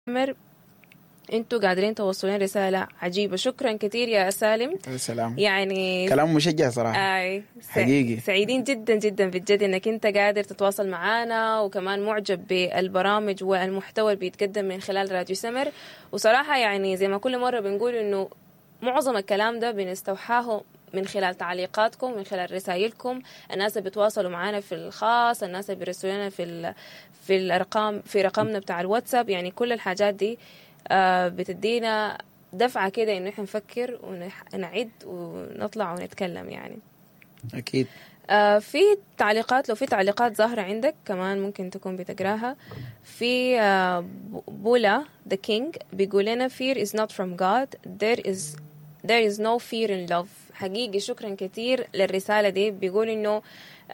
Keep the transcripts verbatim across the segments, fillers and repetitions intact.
عمر، انتوا قادرين توصلين رسالة عجيبة. شكرا كثير يا سالم. السلام. يعني كلام مشجع صراحة. آي حقيقي سعيدين جدا جدا بجد انك انت قادر تتواصل معانا، وكمان معجب بالبرامج والمحتوى اللي بيتقدم من خلال راديو سمر. وصراحة يعني زي ما كل مرة بنقول انه معظم الكلام ده بنستوحاه من خلال تعليقاتكم، من خلال رسائلكم، الناس اللي بيتواصلوا معنا في الخاص، الناس اللي بيرسلوا لنا في في الارقام في رقمنا بتاع الواتساب. يعني كل الحاجات دي آه بتدينا دفعة كده إنه إحنا نفكر ونعد ونطلع ونتكلم يعني. أكيد. آه في تعليقات، لو في تعليقات ظاهرة عندك كمان ممكن تكون بتقراها. في آه بولا the king بيقول لنا fear is not from God, there is there is no fear in love. حقيقي شكرا كتير للرسالة دي. بيقول إنه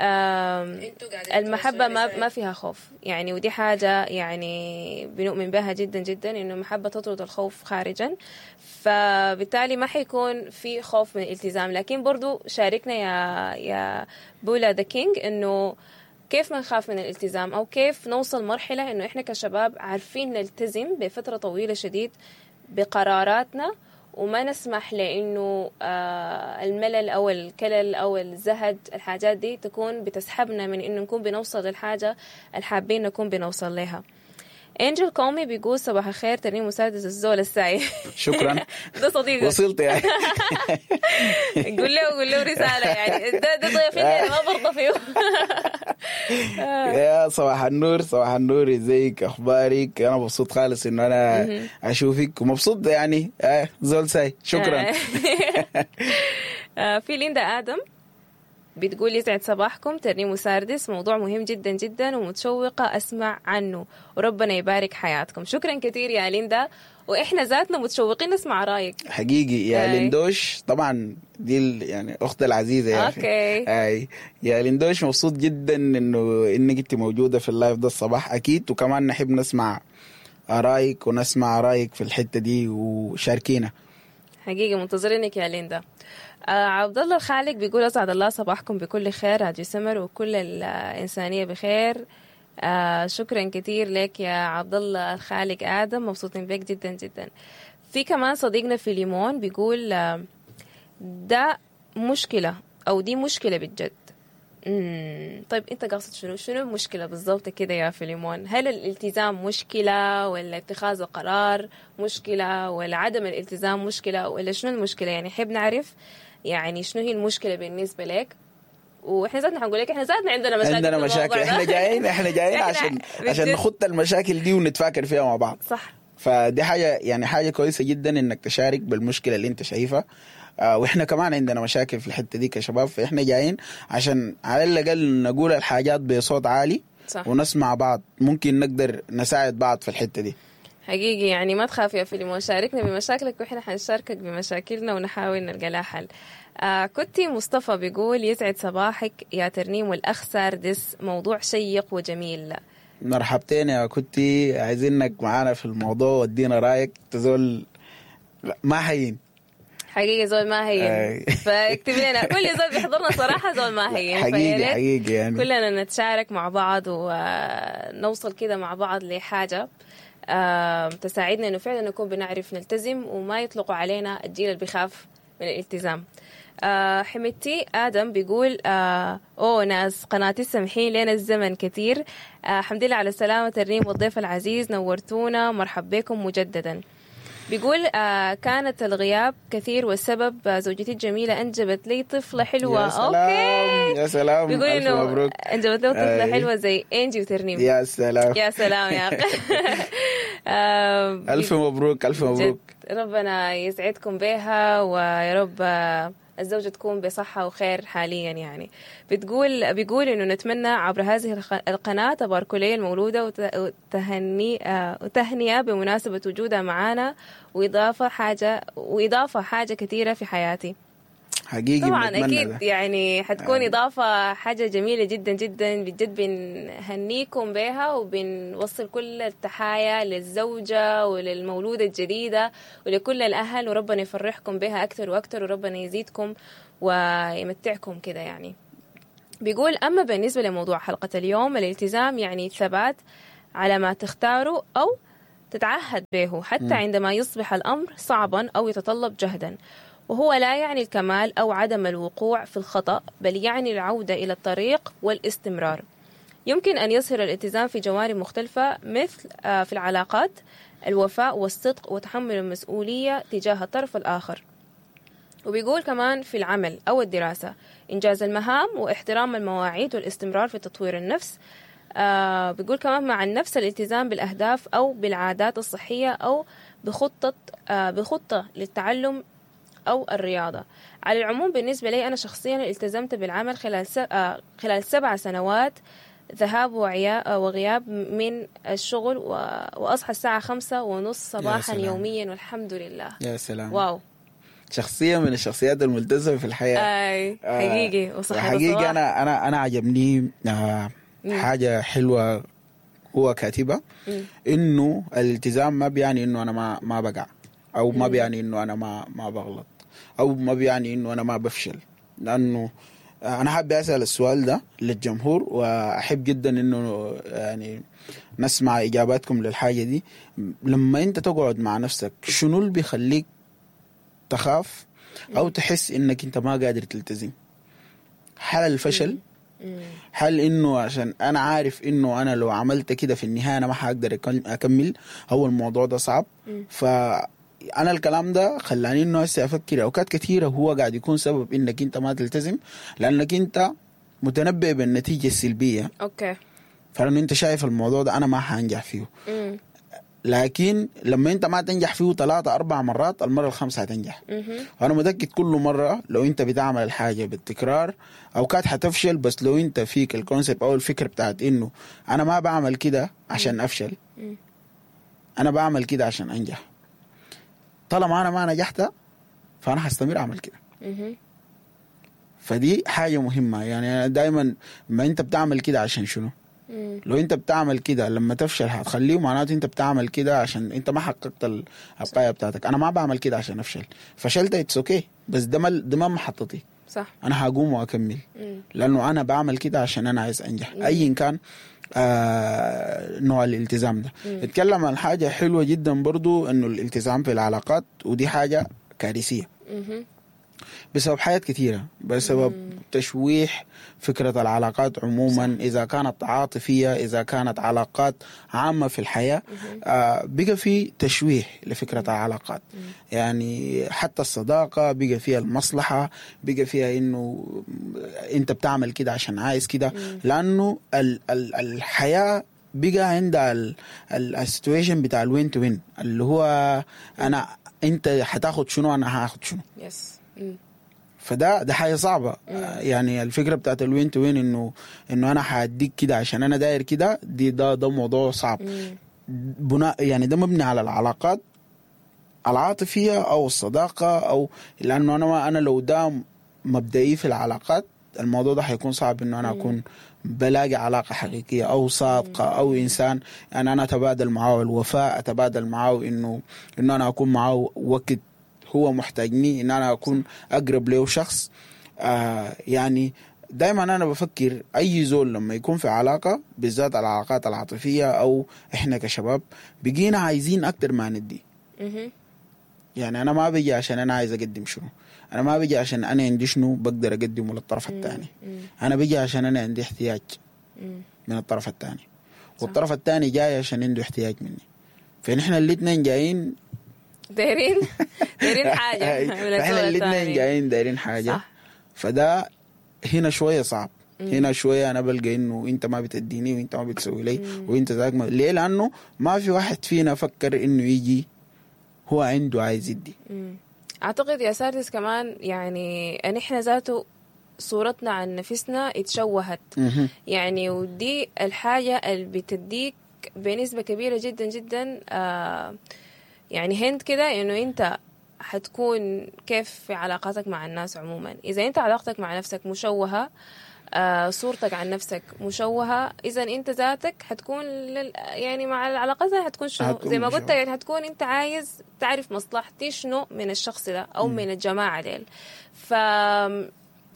المحبة ما ما فيها خوف يعني، ودي حاجة يعني بنؤمن بها جدا جدا، إنه المحبة تطرد الخوف خارجا، فبالتالي ما حيكون في خوف من الالتزام. لكن برضو شاركنا يا يا بولا ذا كينج إنه كيف ما نخاف من الالتزام، أو كيف نوصل مرحلة إنه إحنا كشباب عارفين نلتزم بفترة طويلة شديد بقراراتنا، وما نسمح لأنه آه الملل أو الكلل أو الزهد، الحاجات دي تكون بتسحبنا من إنه نكون بنوصل للحاجة الحابين نكون بنوصل لها. انجل كومي بيقول صباح الخير ترنيم مسدس الزول الساي. شكرا. ده صديقك وصلت يعني. قول له قول له رسالة يعني، ده ده ضيفين أنا ما برضى فيه. يا صباح النور، صباح النور، ازيك، اخبارك؟ انا مبسوط خالص انه انا اشوفك ومبسوط يعني. آه زول ساي. شكرا. في ليندا آدم بتقول يسعد صباحكم ترنيم وساردس، موضوع مهم جدا جدا ومتشوقة أسمع عنه، وربنا يبارك حياتكم. شكرا كثير يا ليندا، وإحنا ذاتنا متشوقين نسمع رأيك. حقيقي يا أي. ليندوش طبعا دي يعني أختي العزيزة يا أخي. أوكي. أي يا ليندوش، مبسوط جدا إنه إنك أنت موجودة في اللايف ده الصباح أكيد، وكمان نحب نسمع رأيك ونسمع رأيك في الحتة دي وشاركينا. حقيقي منتظرينك يا ليندا. آه عبد الله الخالق بيقول أسعد الله صباحكم بكل خير راديو سمر وكل الإنسانية بخير. آه شكرا كتير لك يا عبد الله الخالق آدم، مبسوطين بك جدا جدا. في كمان صديقنا في ليمون بيقول آه ده مشكلة أو دي مشكلة بالجد. مم. طيب أنت قاصد شنو شنو مشكلة بالضبط كده يا فيليمون؟ هل الالتزام مشكلة، ولا اتخاذ القرار مشكلة، ولا عدم الالتزام مشكلة، ولا شنو المشكلة؟ يعني حب نعرف يعني شنو هي المشكلة بالنسبة لك. واحنا ذاتنا حنقول لك احنا ذاتنا عندنا مشاكل، عندنا مشاكل. احنا جايين احنا جايين عشان عشان نخط المشاكل دي ونتفاكر فيها مع بعض. صح. فدي حاجة يعني حاجة كويسة جدا انك تشارك بالمشكلة اللي انت شايفها. آه واحنا كمان عندنا مشاكل في الحتة دي كشباب، فاحنا جايين عشان على الأقل نقول الحاجات بصوت عالي. صح. ونسمع بعض، ممكن نقدر نساعد بعض في الحتة دي. حقيقي يعني ما تخاف يا فيليمون، شاركنا بمشاكلك واحنا حنشاركك بمشاكلنا ونحاول نلقى لها حل. آه كنتي مصطفى بيقول يسعد صباحك يا ترنيم والأخ ساردس، موضوع شيق وجميل. مرحبتين يا كنتي، عايزينك معانا في الموضوع ودينا رأيك. تزول ما هين حقيقي زول ما هين. فاكتب لنا كل زول بيحضرنا صراحة زول ما هين. حقيقي حقيقي يعني كلنا نتشارك مع بعض ونوصل كده مع بعض لحاجة آه تساعدنا انه فعلا نكون بنعرف نلتزم، وما يطلقوا علينا الجيل اللي بيخاف من الالتزام. آه حميتي آدم بيقول آه أوه ناس قناتي سمحين لنا الزمن كتير. آه الحمد لله على السلامة ترنيم والضيف العزيز، نورتونا، مرحب بكم مجددا. بيقول آه كانت الغياب كثير والسبب آه زوجتي الجميلة أنجبت لي طفلة حلوة. يا سلام. أوكي. يا سلام. بيقول إنه مبروك. أنجبت له طفلة أي. حلوة زي إنجي وترنيم. يا سلام. يا سلام يا أخي. آه ألف مبروك ألف مبروك. ربنا يسعدكم بها، ويا رب آه الزوجة تكون بصحة وخير حاليا يعني. بتقول بيقول إنه نتمنى عبر هذه القناة تبارك لي المولودة وتهني وتهنئة بمناسبة وجودها معنا، وإضافة حاجة وإضافة حاجة كثيرة في حياتي. حقيقي طبعا أكيد ده. يعني حتكون يعني. إضافة حاجة جميلة جدا جدا بجد، بنهنيكم بها وبنوصل كل التحايا للزوجة وللمولودة الجديدة ولكل الأهل، وربنا يفرحكم بها أكثر وأكثر، وربنا يزيدكم ويمتعكم كده يعني. بيقول أما بالنسبة لموضوع حلقة اليوم، الالتزام يعني ثبات على ما تختاروا أو تتعهد به حتى عندما يصبح الأمر صعبا أو يتطلب جهدا، وهو لا يعني الكمال أو عدم الوقوع في الخطأ، بل يعني العودة إلى الطريق والاستمرار. يمكن أن يظهر الالتزام في جوانب مختلفة، مثل في العلاقات الوفاء والصدق وتحمل المسؤولية تجاه الطرف الآخر. وبيقول كمان في العمل أو الدراسة إنجاز المهام واحترام المواعيد والاستمرار في تطوير النفس. آه بيقول كمان مع النفس الالتزام بالأهداف أو بالعادات الصحية أو بخطة آه بخطة للتعلم أو الرياضة. على العموم بالنسبة لي أنا شخصيا التزمت بالعمل خلال آه خلال سبع سنوات ذهاب وغياب من الشغل، وأصحى الساعة خمسة ونص صباحا يوميا والحمد لله. يا سلام. واو، شخصية من الشخصيات الملتزمة في الحياة. أي حقيقي. آه حقيقي أنا أنا أنا عجبني آه حاجة حلوة هو كاتبة، إنه الالتزام ما بيعني إنه أنا ما ما بقع، أو ما بيعني إنه أنا ما ما بغلط، أو ما بيعني إنه أنا ما بفشل. لأنه أنا حابب أسأل السؤال ده للجمهور، وأحب جدا إنه يعني نسمع إجاباتكم للحاجة دي. لما أنت تقعد مع نفسك شنو اللي بيخليك تخاف أو تحس إنك أنت ما قادر تلتزم؟ هل الفشل؟ هل إنه عشان أنا عارف إنه أنا لو عملت كده في النهاية أنا ما حقدر أكمل؟ هو الموضوع ده صعب. فأنا الكلام ده خلاني إنه هسه أفكر أوقات كثيرة هو قاعد يكون سبب إنك أنت ما تلتزم، لأنك أنت متنبئ بالنتيجة السلبية. أوكي. فلأنه أنت شايف الموضوع ده أنا ما حنجح فيه. م. لكن لما أنت ما تنجح فيه ثلاثة أربع مرات، المرة الخامسة هتنجح. وأنا متأكد كل مرة لو أنت بتعمل الحاجة بالتكرار أوقات حتفشل، بس لو أنت فيك الكونسيبت أو الفكرة بتاعت إنه أنا ما بعمل كده عشان أفشل، أنا بعمل كده عشان أنجح. طالما أنا ما نجحت فأنا هستمر أعمل كده. فدي حاجة مهمة. يعني دايما ما أنت بتعمل كده عشان شنو؟ لو انت بتعمل كده لما تفشل هتخليه معناته انت بتعمل كده عشان انت ما حققت الغاية بتاعتك. انا ما بعمل كده عشان افشل، فشلت اتس اوكي، بس ده ما ده ما محطتي. صح. انا هقوم واكمل، مم. لانه انا بعمل كده عشان انا عايز انجح. ايا كان آه نوع الالتزام ده. مم. اتكلم عن حاجة حلوة جدا برضو، انه الالتزام في العلاقات، ودي حاجة كارثية. مم. بسبب حاجات كثيرة، بسبب مم. تشويح فكرة العلاقات عموما. صح. إذا كانت عاطفية، إذا كانت علاقات عامة في الحياة، آه بقى في تشويح لفكرة مم. العلاقات. مم. يعني حتى الصداقة بقى فيها المصلحة، بقى فيها إنه أنت بتعمل كده عشان عايز كده، لأنه ال ال الحياة بقى عندها السيتويشن بتاع الوين تو وين، اللي هو أنا أنت هتاخد شنو أنا هاخد شنو. يس. فده ده حاجه صعبه. مم. يعني الفكره بتاعت الوين تو وين، انه انه انا هاديك كده عشان انا داير كده، دي ده ده موضوع صعب. مم. بناء يعني ده مبني على العلاقات العاطفيه او الصداقه، او لانه انا انا لو ده مبدئي في العلاقات الموضوع ده هيكون صعب انه انا اكون بلاقي علاقه حقيقيه او صادقه او انسان يعني انا اتبادل معاه الوفاء، اتبادل معاه انه انه انا اكون معاه وقت هو محتاجني، ان انا اكون اقرب له شخص. آه يعني دايما انا بفكر اي زول لما يكون في علاقه، بالذات العلاقات العاطفيه او احنا كشباب بقينا عايزين اكتر ما ندي. يعني انا ما بيجي عشان انا عايز اقدم شنو، انا ما بيجي عشان انا عندي شنو بقدر اقدمه للطرف الثاني، انا بيجي عشان انا عندي احتياج من الطرف الثاني، والطرف الثاني جاي عشان عنده احتياج مني. فنحن الاثنين جايين دايرين دايرين حاجه، احنا الاثنين جايين دايرين حاجه. صح. فده هنا شويه صعب. مم. هنا شويه انا بلقى انه انت ما بتديني وانت ما بتسوي لي وانت ذاك ما... ليه؟ لانه ما في واحد فينا فكر انه يجي هو عنده عايز يدي. مم. اعتقد يا ساردس كمان يعني ان احنا ذاته صورتنا عن نفسنا اتشوهت. مم. يعني ودي الحاجه اللي بتديك بنسبه كبيره جدا جدا آه يعني هند كده انه انت حتكون كيف في علاقاتك مع الناس عموما. اذا انت علاقتك مع نفسك مشوهة، آه صورتك عن نفسك مشوهة، اذا انت ذاتك حتكون لل... يعني مع العلاقات حتكون شنو زي ما قلت، يعني حتكون انت عايز تعرف مصلحتي شنو من الشخص ده او م. من الجماعة ديل. ف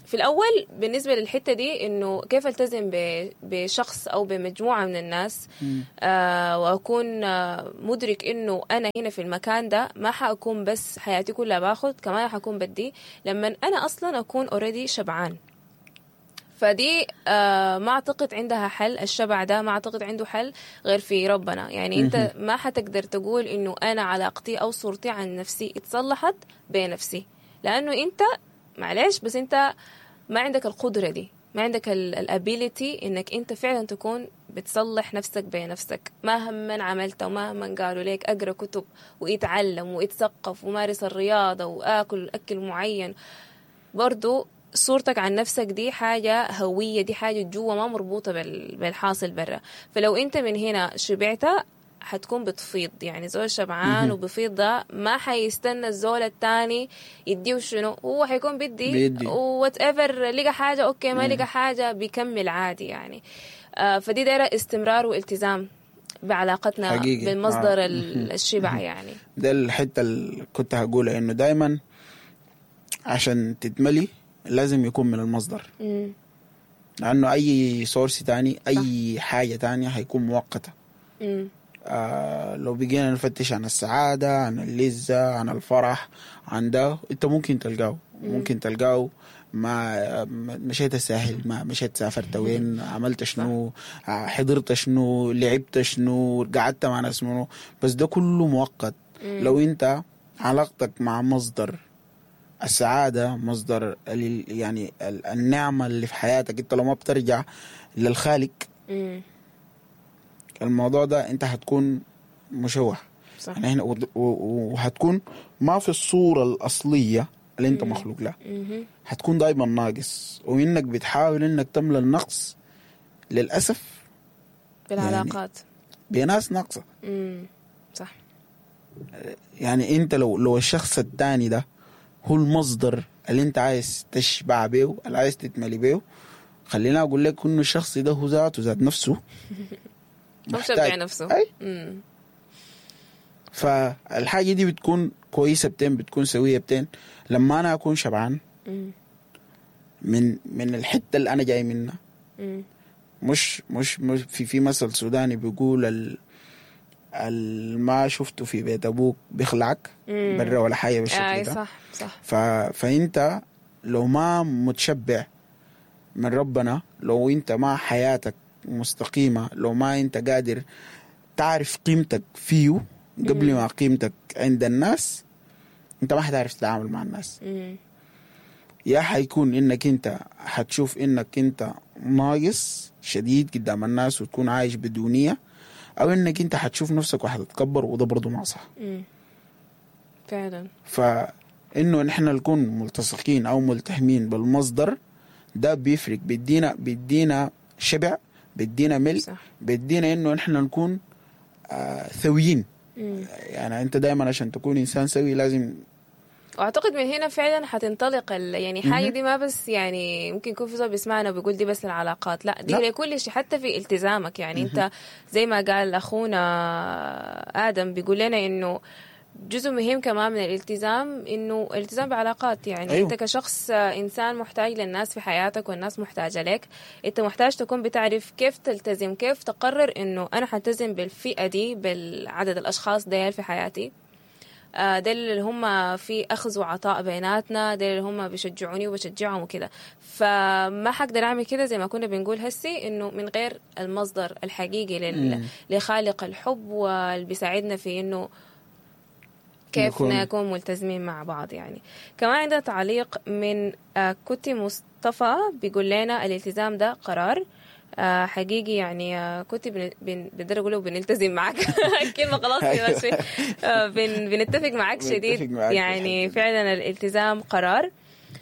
في الأول بالنسبة للحتة دي إنه كيف ألتزم بشخص أو بمجموعة من الناس آه وأكون آه مدرك إنه أنا هنا في المكان ده ما حأكون بس حياتي كلها باخد، كمان حأكون بدي لما أنا أصلا أكون already شبعان. فدي آه ما أعتقد عندها حل، الشبع ده ما أعتقد عنده حل غير في ربنا. يعني أنت ما حتقدر تقول إنه أنا علاقتي أو صورتي عن نفسي اتصلحت بنفسي، لأنه أنت معلش بس أنت ما عندك القدرة دي، ما عندك الابيليتي انك انت فعلا تكون بتصلح نفسك بنفسك. مهما عملت ومهما قالوا لك اقرا كتب واتعلم واتثقف ومارس الرياضة واكل اكل معين، برضو صورتك عن نفسك دي حاجة هوية، دي حاجة جوا ما مربوطة بالحاصل برا. فلو انت من هنا شبعت حتكون بتفيض، يعني زول شبعان وبفيض ده ما حيستنى الزول التاني يديه شنو، هو حيكون بدي, بدي. وات ايفر لقى حاجة اوكي، ما لقى حاجة بيكمل عادي يعني. آه فدي دايرة استمرار والتزام بعلاقتنا حقيقي. بالمصدر آه. الشبع يعني ده الحتة اللي كنت هقولها، انه دايما عشان تتملي لازم يكون من المصدر، مم. لانه اي سورس تاني اي صح. حاجة تانية هيكون مؤقتة. مم. آه لو بقينا نفتش عن السعادة، عن اللذة، عن الفرح، عن ده انت ممكن تلقاه، ممكن تلقاه ما مشيت الساحل، ما مشيت سافرت وين، عملت شنو، حضرت شنو، لعبت شنو، قعدت مع ناس منو، بس ده كله مؤقت. لو انت علاقتك مع مصدر السعادة، مصدر يعني النعمة اللي في حياتك، انت لو ما بترجع للخالق الموضوع ده انت هتكون مشوه صح. يعني هنا وهتكون ما في الصورة الأصلية اللي انت مم. مخلوق لها، هتكون دايما ناقص، وانك بتحاول انك تملى النقص للأسف بالعلاقات يعني بناس ناقصة. صح. يعني انت لو لو الشخص التاني ده هو المصدر اللي انت عايز تشبع بيه، اللي عايز تتملي بيه، خلينا اقول لك انه الشخص ده هو ذاته ذات نفسه محتاج نفسه. أي؟ فالحاجة دي بتكون كويسة بتين، بتكون سوية بتين لما أنا أكون شبعان مم. من من الحتة اللي أنا جاي منها. مم. مش مش مش في في مثل سوداني بيقول ال ما شفته في بيت أبوك بيخلعك برا ولا حاجة بالشكل آه ده. صح صح. ف فأنت لو ما متشبع من ربنا، لو أنت ما حياتك مستقيمة، لو ما أنت قادر تعرف قيمتك فيه قبل ما قيمتك عند الناس، أنت ما حتعرف تتعامل مع الناس. مم. يا حيكون إنك أنت حتشوف إنك أنت ناقص شديد قدام الناس وتكون عايش بدونية، أو إنك أنت حتشوف نفسك وحتتكبر، وده برضو ما صح. مم. فعلا. فإنه نحن نكون ملتصقين أو ملتحمين بالمصدر ده بيفرق، بيدينا بيدينا شبع، بيدينا ملء، بيدينا إنه نحن نكون آه ثويين. مم. يعني أنت دائما عشان تكون إنسان سوي لازم، واعتقد من هنا فعلا حتنطلق يعني حاجه دي. ما بس يعني ممكن يكون في صوت بيسمعنا وبيقول دي بس العلاقات، لا دي لكل شيء، حتى في التزامك. يعني انت زي ما قال اخونا ادم بيقول لنا انه جزء مهم كمان من الالتزام انه الالتزام بعلاقات. يعني أيوه. انت كشخص انسان محتاج للناس في حياتك والناس محتاجه لك، انت محتاج تكون بتعرف كيف تلتزم، كيف تقرر انه انا حلتزم بالفئه دي، بالعدد الاشخاص ديل في حياتي، ده اللي هم في أخذ وعطاء بيناتنا، ده اللي هم بيشجعوني وبشجعهم وكده. فما حقدر أعمل كده زي ما كنا بنقول هسي إنه من غير المصدر الحقيقي لل... لخالق الحب، واللي بيساعدنا في إنه كيف يكون. نكون ملتزمين مع بعض. يعني كمان عندنا تعليق من كوتي مصطفى بيقول لنا الالتزام ده قرار آه حقيقي. يعني آه كنت بنقدر أقوله بنلتزم معك كلمة خلاص كده آه بن بنتفق معك شديد معك يعني فعلا الالتزام قرار.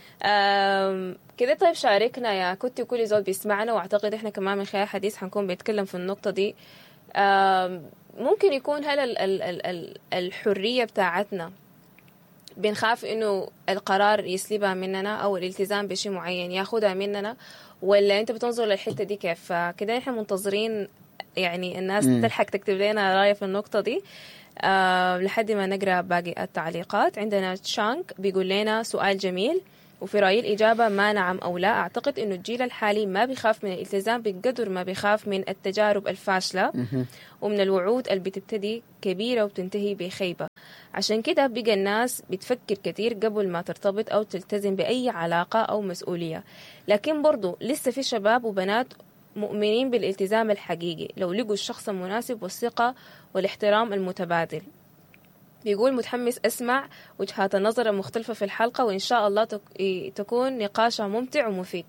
آه كده. طيب شاركنا يا كنت كل زول بيسمعنا، واعتقد احنا كمان من خلال الحديث حنكون بنتكلم في النقطة دي. آه ممكن يكون هل ال ال ال ال الحرية بتاعتنا بنخاف انه القرار يسلبها مننا، او الالتزام بشيء معين ياخدها مننا، ولا انت بتنظر للحته دي كيف؟ كده احنا منتظرين يعني الناس م. تلحق تكتب لنا رايه في النقطه دي أه لحد ما نقرا باقي التعليقات. عندنا تشانك بيقول لنا سؤال جميل، وفي رأيي الإجابة ما نعم أو لا. أعتقد إنه الجيل الحالي ما بيخاف من الالتزام بقدر ما بيخاف من التجارب الفاشلة ومن الوعود اللي بتبتدي كبيرة وبتنتهي بخيبة. عشان كده بقى الناس بتفكر كتير قبل ما ترتبط أو تلتزم بأي علاقة أو مسؤولية. لكن برضو لسه في شباب وبنات مؤمنين بالالتزام الحقيقي لو لقوا الشخص المناسب والثقة والاحترام المتبادل. بيقول متحمس أسمع وجهات النظر المختلفة في الحلقة، وإن شاء الله تكون نقاشها ممتع ومفيد.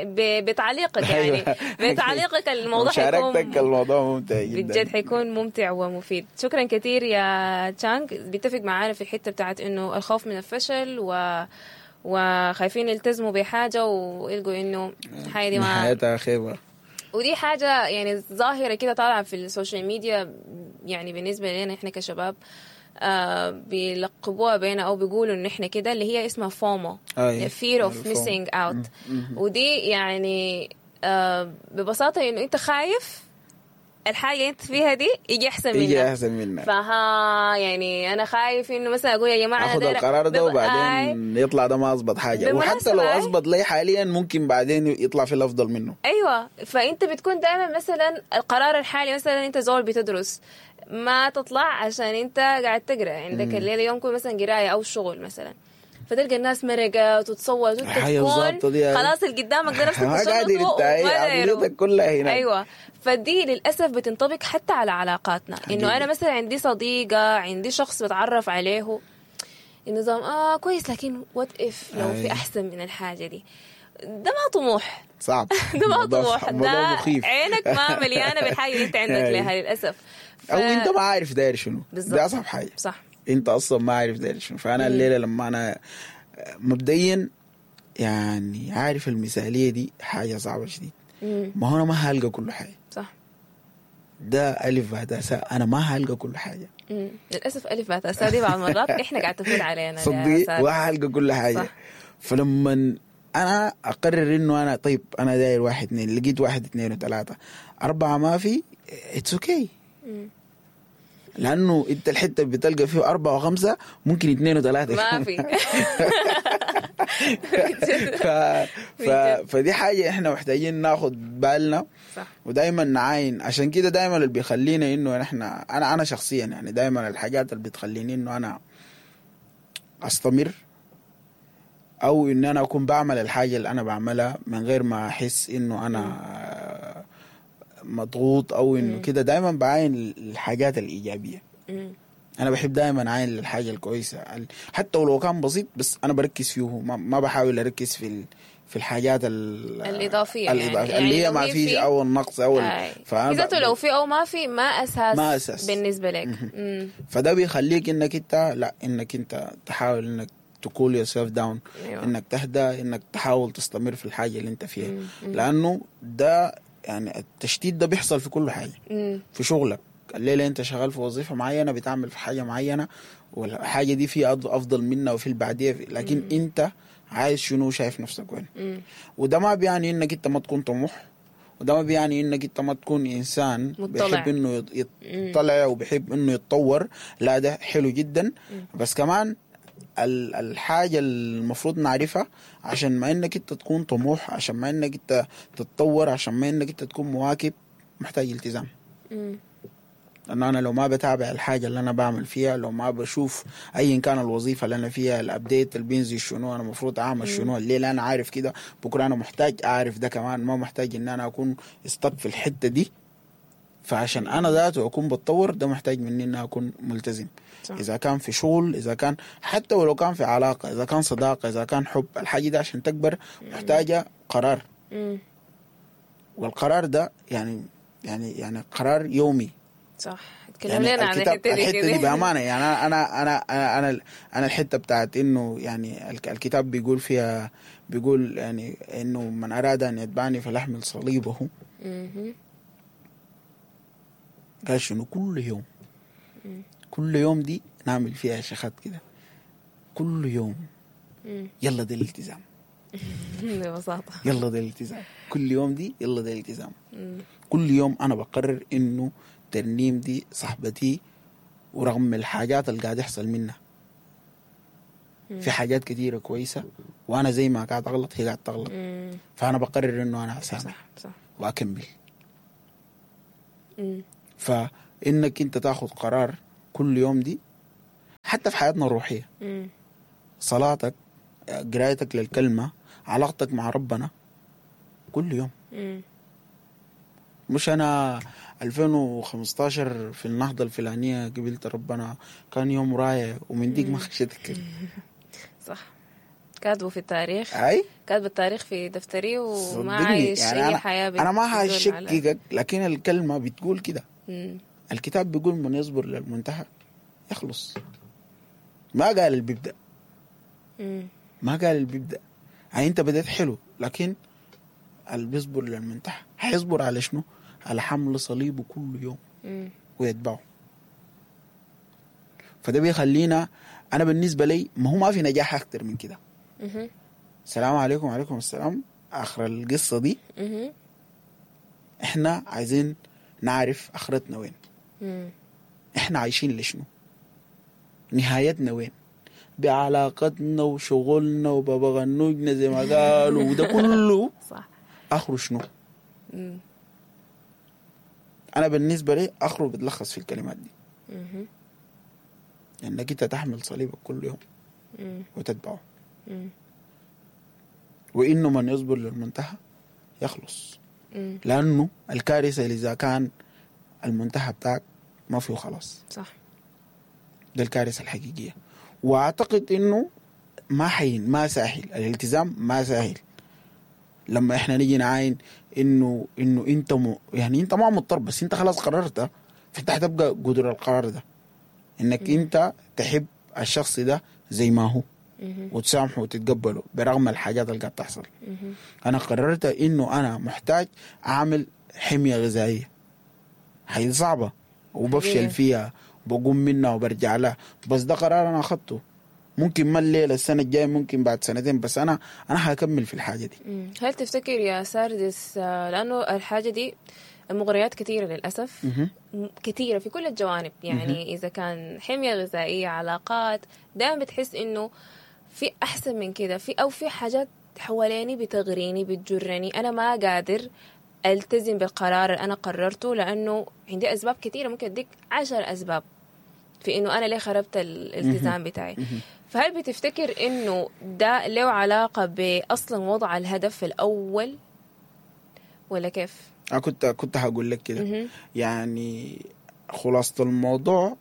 بتعليقك يعني بتعليقك الموضوع حيكون الموضوع ممتع جدا بجد، حيكون ممتع ومفيد. شكرا كثير يا تشانغ. بيتفق معانا في الحتة بتاعت إنه الخوف من الفشل و وخايفين يلتزموا بحاجة ويلقوا إنه حاجة دي ما حياتها خيبة. ودي حاجة يعني ظاهرة كده طالعة في السوشيال ميديا، يعني بالنسبة لنا إحنا كشباب آه بيلقبوها بينا أو بيقولوا إن إحنا كده اللي هي اسمها فومو fear of missing out. ودي يعني آه ببساطة إنه أنت خايف الحاجة أنت فيها دي يجي أحسن منك يجي أحسن منك فها يعني أنا خايف إنه مثلا أقول يا جماعة أخذ القرار ده وبعدين آي. يطلع ده ما أصبط حاجة، وحتى لو أصبط لي حاليا ممكن بعدين يطلع في الأفضل منه. أيوة، فأنت بتكون دائما مثلا القرار الحالي مثلا أنت زول بتدرس ما تطلع عشان أنت قاعد تقرأ عندك الليلة يوم كل مثلا قراية أو شغل مثلا، فتلقى الناس مرقت وتصور وتكون خلاص اللي قدامك ده نفسك تصرفه كلها هنا. أيوة، فدي للأسف بتنطبق حتى على علاقاتنا. إنه أنا مثلا عندي صديقة، عندي شخص بتعرف عليه النظام آه كويس، لكن what if لو في أحسن من الحاجة دي. ده ما طموح، صعب ده ما طموح، ده عينك ما مليانة بالحاجة اللي أنت عندك لها للأسف. ف... أو أنت ما عارف داير شنو، ده أصعب حاجة. صح، أنت أصلا ما عارف داير شنو. فأنا مم. الليلة لما أنا مبدئيا يعني عارف المثالية دي حاجة صعبة شديد. مم. ما هو أنا ما هلقى كل حاجة. صح، ده ألف بعد أساء، أنا ما هلقى كل حاجة. مم. للأسف ألف بعد أساء دي بعض المرات إحنا قاعد تفوت علينا صدق وهلقى كل حاجة. صح. فلما أنا أقرر إنه أنا طيب أنا داير واحد اثنين، لقيت واحد اثنين وثلاثة أربعة ما في it's okay. مم. لأنه أنت الحتة بتلقى فيه أربعة وخمسة ممكن اثنين وثلاثة ما في. ف... ف... فدي حاجة إحنا محتاجين ناخد بالنا. صح. ودايما نعاين. عشان كده دايما اللي بيخلينا إنه إحنا أنا أنا شخصيا يعني دايما الحاجات اللي بتخليني إنه أنا أستمر أو إن أنا أكون بعمل الحاجة اللي أنا بعملها من غير ما أحس إنه أنا مضغوط أو إنه كده، دايما بعاين الحاجات الإيجابية. م. أنا بحب دايما أعاين الحاجة الكويسة حتى ولو كان بسيط، بس أنا بركز فيه، ما, ما بحاول أركز في في الحاجات الإضافية, الإضافية يعني اللي هي ما فيش أو النقص أو إذا لو في أو ما في ما أساس, ما أساس. بالنسبة لك. فده بيخليك إنك أنت لا إنك أنت تحاول إنك تقول يور سيلف داون، إنك تهدى، إنك تحاول تستمر في الحاجة اللي أنت فيها. مم. لأنه ده يعني التشتيت ده بيحصل في كل حاجة. مم. في شغلك الليلة أنت شغال في وظيفة معينة، بتعمل في حاجة معينة والحاجة دي في أفضل منها وفي البعدية، لكن مم. أنت عايز شنو، شايف نفسك وين. مم. وده ما بيعني إنك أنت ما تكون طموح، وده ما بيعني إنك أنت ما تكون إنسان مطلع. بيحب إنه يطلع وبيحب إنه يتطور. لا ده حلو جدا. مم. بس كمان الحاجة المفروض نعرفها عشان ما إنك أنت تكون طموح، عشان ما إنك أنت تتطور، عشان ما إنك أنت تكون مواكب، محتاج التزام. مم. لأن أنا لو ما بتابع الحاجة اللي أنا بعمل فيها، لو ما بشوف أي كان الوظيفة اللي أنا فيها، الأبديت اللي بينزل شنو، أنا مفروض أعمل شنو الليلة، أنا عارف كده، بكرة أنا محتاج أعرف ده كمان، ما محتاج إن أنا أكون استق في الحتة دي. فعشان أنا ذاته أكون بتطور، ده محتاج مني إن أكون ملتزم. صح. إذا كان في شغل، إذا كان حتى ولو كان في علاقة، إذا كان صداقة، إذا كان حب، الحاجة ده عشان تكبر محتاجة قرار. مم. والقرار ده يعني يعني يعني قرار يومي. صح. تكلمنا يعني عن الحتة دي, الحتة دي بأمانة. يعني أنا أنا أنا أنا أنا, أنا الحتة بتاعت إنه يعني الكتاب بيقول فيها، بيقول يعني إنه من أراد أن يتبعني فليحمل صليبه. مم. قال شنو كل يوم. مم. كل يوم دي نعمل فيها شخات كده كل يوم. مم. يلا ده الالتزام. ببساطة يلا ده الالتزام. كل يوم دي يلا ده الالتزام. كل يوم أنا بقرر إنه ترنيم دي صاحبتي، ورغم الحاجات اللي قاعد يحصل منها في حاجات كتيرة كويسة وأنا زي ما قاعد أغلط هي قاعد تغلط. مم. فأنا بقرر إنه أنا أسامح صح صح. وأكمل. مم. فإنك أنت تاخد قرار كل يوم دي حتى في حياتنا الروحية، مم. صلاتك، قرايتك للكلمة، علاقتك مع ربنا كل يوم. مم. مش أنا ألفين وخمستاشر في النهضة الفلانية قبلت ربنا كان يوم راية ومن ديك ما خشيتك. صح، كاتبه في التاريخ، أي كاتب التاريخ في دفتري وما صدقني عايش يعني أي أنا, حياة أنا ما بتدل على- هشككك، لكن الكلمة بتقول كده. مم. الكتاب بيقول من يصبر للمنتهى يخلص. ما قال اللي بيبدأ، مم. ما قال اللي بيبدأ. يعني أنت بدأت حلو، لكن اللي بيصبر للمنتهى هيصبر على شنو؟ على حمل صليبه كل يوم مم. ويتبعه. فده بيخلينا، أنا بالنسبة لي ما هو ما في نجاح أكتر من كده. مم. السلام عليكم وعليكم السلام. آخر القصة دي مم. إحنا عايزين نعرف آخرتنا وين، مم. إحنا عايشين لشنو، نهايتنا وين، بعلاقتنا وشغلنا وببغنوجنا زي ما قالوا وده كله صح. آخره شنو؟ مم. أنا بالنسبة لي آخره بتلخص في الكلمات دي، مم. إنك أنت تحمل صليبك كل يوم مم. وتتبعه، مم. وإنه من يصبر للمنتهى يخلص. مم. لأنه الكارثة اللي إذا كان المنتهى بتاعك ما فيه خلاص، صح. ده الكارثة الحقيقية. وأعتقد إنه ما حين ما سهل الالتزام، ما سهل لما إحنا نيجي نعاين إنه إنه أنت م... يعني أنت ما مضطر، بس أنت خلاص قررت، فأنت هتبقى قدر القرار ده إنك مم. أنت تحب الشخص ده زي ما هو مم. وتسامحه وتتقبله برغم الحاجات اللي قاعد تحصل. مم. أنا قررت إنه أنا محتاج أعمل حمية غذائية، هي صعبة وبفشل حقيقة. فيها وبقوم منها وبرجع لها، بس ده قرار أنا أخذته. ممكن ما الليلة السنة الجاية، ممكن بعد سنتين، بس أنا أنا هكمل في الحاجة دي. مم. هل تفتكر يا ساردس، آه، لأنه الحاجة دي المغريات كثيرة للأسف، مه. م- كثيرة في كل الجوانب، يعني إذا كان حمية غذائية، علاقات، دائما بتحس إنه في أحسن من كده، في أو في حاجات حواليني بتغريني بتجرني، أنا ما قادر ألتزم بالقرار اللي أنا قررته، لأنه عندي أسباب كثيرة، ممكن أديك عشر أسباب في إنه أنا ليه خربت الالتزام بتاعي. فهل بتفتكر إنه ده له علاقة بأصلا وضع الهدف الأول ولا كيف؟ أنا كنت كنت هقول لك كده. مهم. يعني خلاصة الموضوع،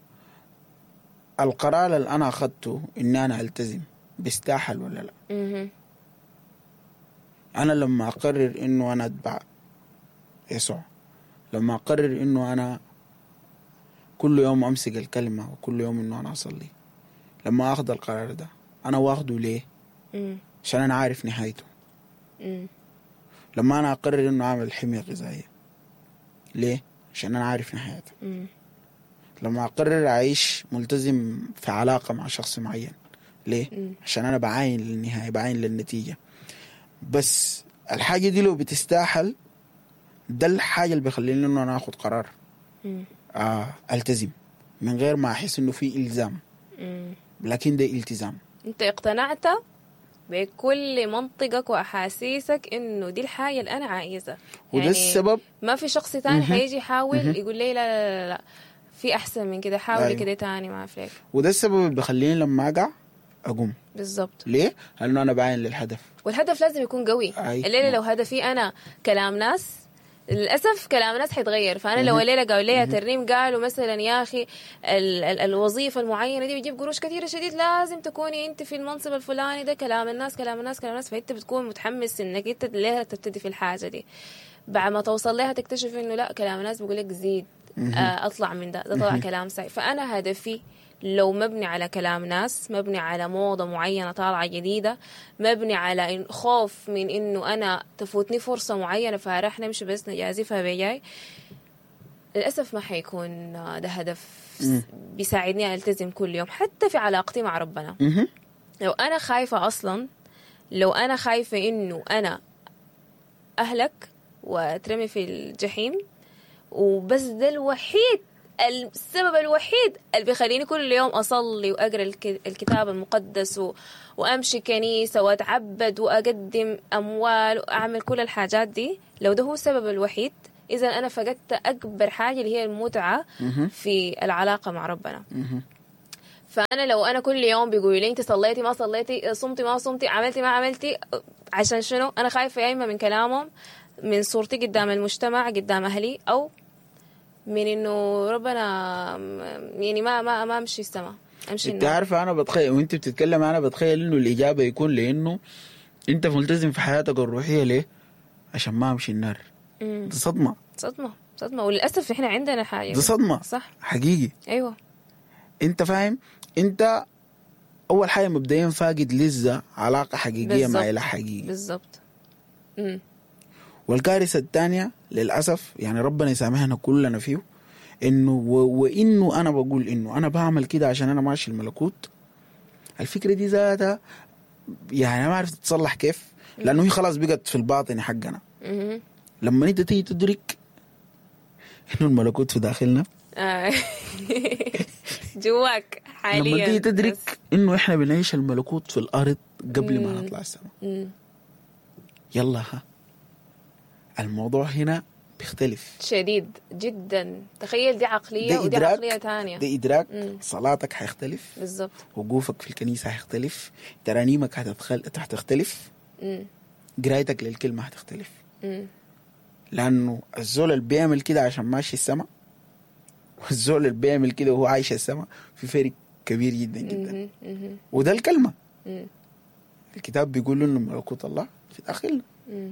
القرار اللي أنا أخذته إن أنا ألتزم بيستاهل ولا لا. مهم. أنا لما أقرر إنه أنا أتبع يسوع، لما أقرر إنه أنا كل يوم أمسك الكلمة وكل يوم إنه أنا أصلي، لما أخذ القرار ده أنا واخده ليه؟ مم. عشان أنا عارف نهايته. مم. لما أنا أقرر إنه أعمل حمية غذائية ليه؟ عشان أنا عارف نهايته. مم. لما أقرر أعيش ملتزم في علاقة مع شخص معين ليه؟ مم. عشان أنا بعاين للنهاية، بعاين للنتيجة. بس الحاجة دي لو بتستاهل، ده الحاجة اللي بيخليني إنه أنا أخذ قرار مم. آه ألتزم من غير ما أحس إنه في إلزام، مم. لكن ده التزام. أنت اقتنعت بكل منطقك وأحاسيسك إنه دي الحاجة اللي أنا عايزة، وده يعني السبب. ما في شخص تاني مهم. حيجي يحاول مهم. يقول لي لا لا لا, لا. في أحسن من كده، حاولي أيوة. كده تاني ما في لك. وده السبب اللي بيخليني لما أقع أقوم. بالضبط. ليه؟ لأنه أنا بعين للهدف، والهدف لازم يكون قوي. أي. الليلة لو هدفي أنا كلام ناس، للأسف كلام ناس حيتغير. فأنا لو الليلة قالوا لي ترنيم قالوا مثلا يا أخي ال- ال- الوظيفة المعينة دي بيجيب قروش كثيرة شديد، لازم تكوني أنت في المنصب الفلاني ده، كلام الناس كلام الناس كلام الناس، فأنت بتكون متحمس إنك أنت ليه تبتدي في الحاجة دي. بعد ما توصل لها تكتشف إنه لا، كلام الناس بيقول لك زيد، آه أطلع من ده، ده طلع كلام سعي. فأنا هدفي لو مبني على كلام ناس، مبني على موضة معينة طالعة جديدة، مبني على خوف من إنه أنا تفوتني فرصة معينة فرح نمشي بس نجازفها بجاي، للأسف ما حيكون ده هدف بيساعدني ألتزم كل يوم. حتى في علاقتي مع ربنا، مهم. لو أنا خايفة أصلا، لو أنا خايفة إنه أنا أهلك وأترمي في الجحيم، وبس ده الوحيد السبب الوحيد اللي بيخليني كل يوم أصلي وأقرأ الكتاب المقدس و... وأمشي كنيسة وأتعبد وأقدم أموال وأعمل كل الحاجات دي، لو ده هو السبب الوحيد، إذا أنا فقدت أكبر حاجة اللي هي المتعة في العلاقة مع ربنا. فأنا لو أنا كل يوم بيقولوا لي أنت صليتي ما صليتي، صمتي ما صمتي، عملتي ما عملتي، عشان شنو؟ أنا خايفة يا إما من كلامهم، من صورتي قدام المجتمع قدام أهلي، أو من إنه ربنا يعني ما ما ما أمشي السما أمشي. أنت عارفة أنا بتخيل وأنت بتتكلم أنا بتخيل إنه الإجابة يكون لأنه أنت ملتزم في حياتك الروحية ليه؟ عشان ما أمشي النار. دي صدمة صدمة صدمة وللأسف إحنا عندنا حاجة دي صدمة صح حقيقي. أيوة أنت فاهم؟ أنت أول حاجة مبدئيا فاقد لذة علاقة حقيقية مع إله حقيقي بالضبط. امم والكارثة الثانية للأسف يعني ربنا يسامحنا كلنا فيه، إنه و... وإنه أنا بقول إنه أنا بعمل كده عشان أنا ماشي الملكوت. الفكرة دي ذاتها يعني ما عرفت تتصلح كيف، لأنه هي خلاص بقت في الباطن حقنا. امم لما أنت تيجي تدرك إنه الملكوت في داخلنا جواك حاليا، لما تيجي تدرك إنه إحنا بنعيش الملكوت في الأرض قبل ما نطلع السماء، يلا ها الموضوع هنا بيختلف شديد جدا. تخيل دي عقلية ودي عقلية تانية. ده إدراك. مم. صلاتك هيختلف بالضبط، وقوفك في الكنيسة هيختلف، ترانيمك هتتخل... هتختلف، قرايتك للكلمة هتختلف. مم. لأنه الزول اللي بيعمل كده عشان ماشي السماء والزول اللي بيعمل كده وهو عايش السماء في فرق كبير جدا جدا. مم. مم. وده الكلمة. مم. الكتاب بيقول إنه ملكوت الله في داخلنا. مم.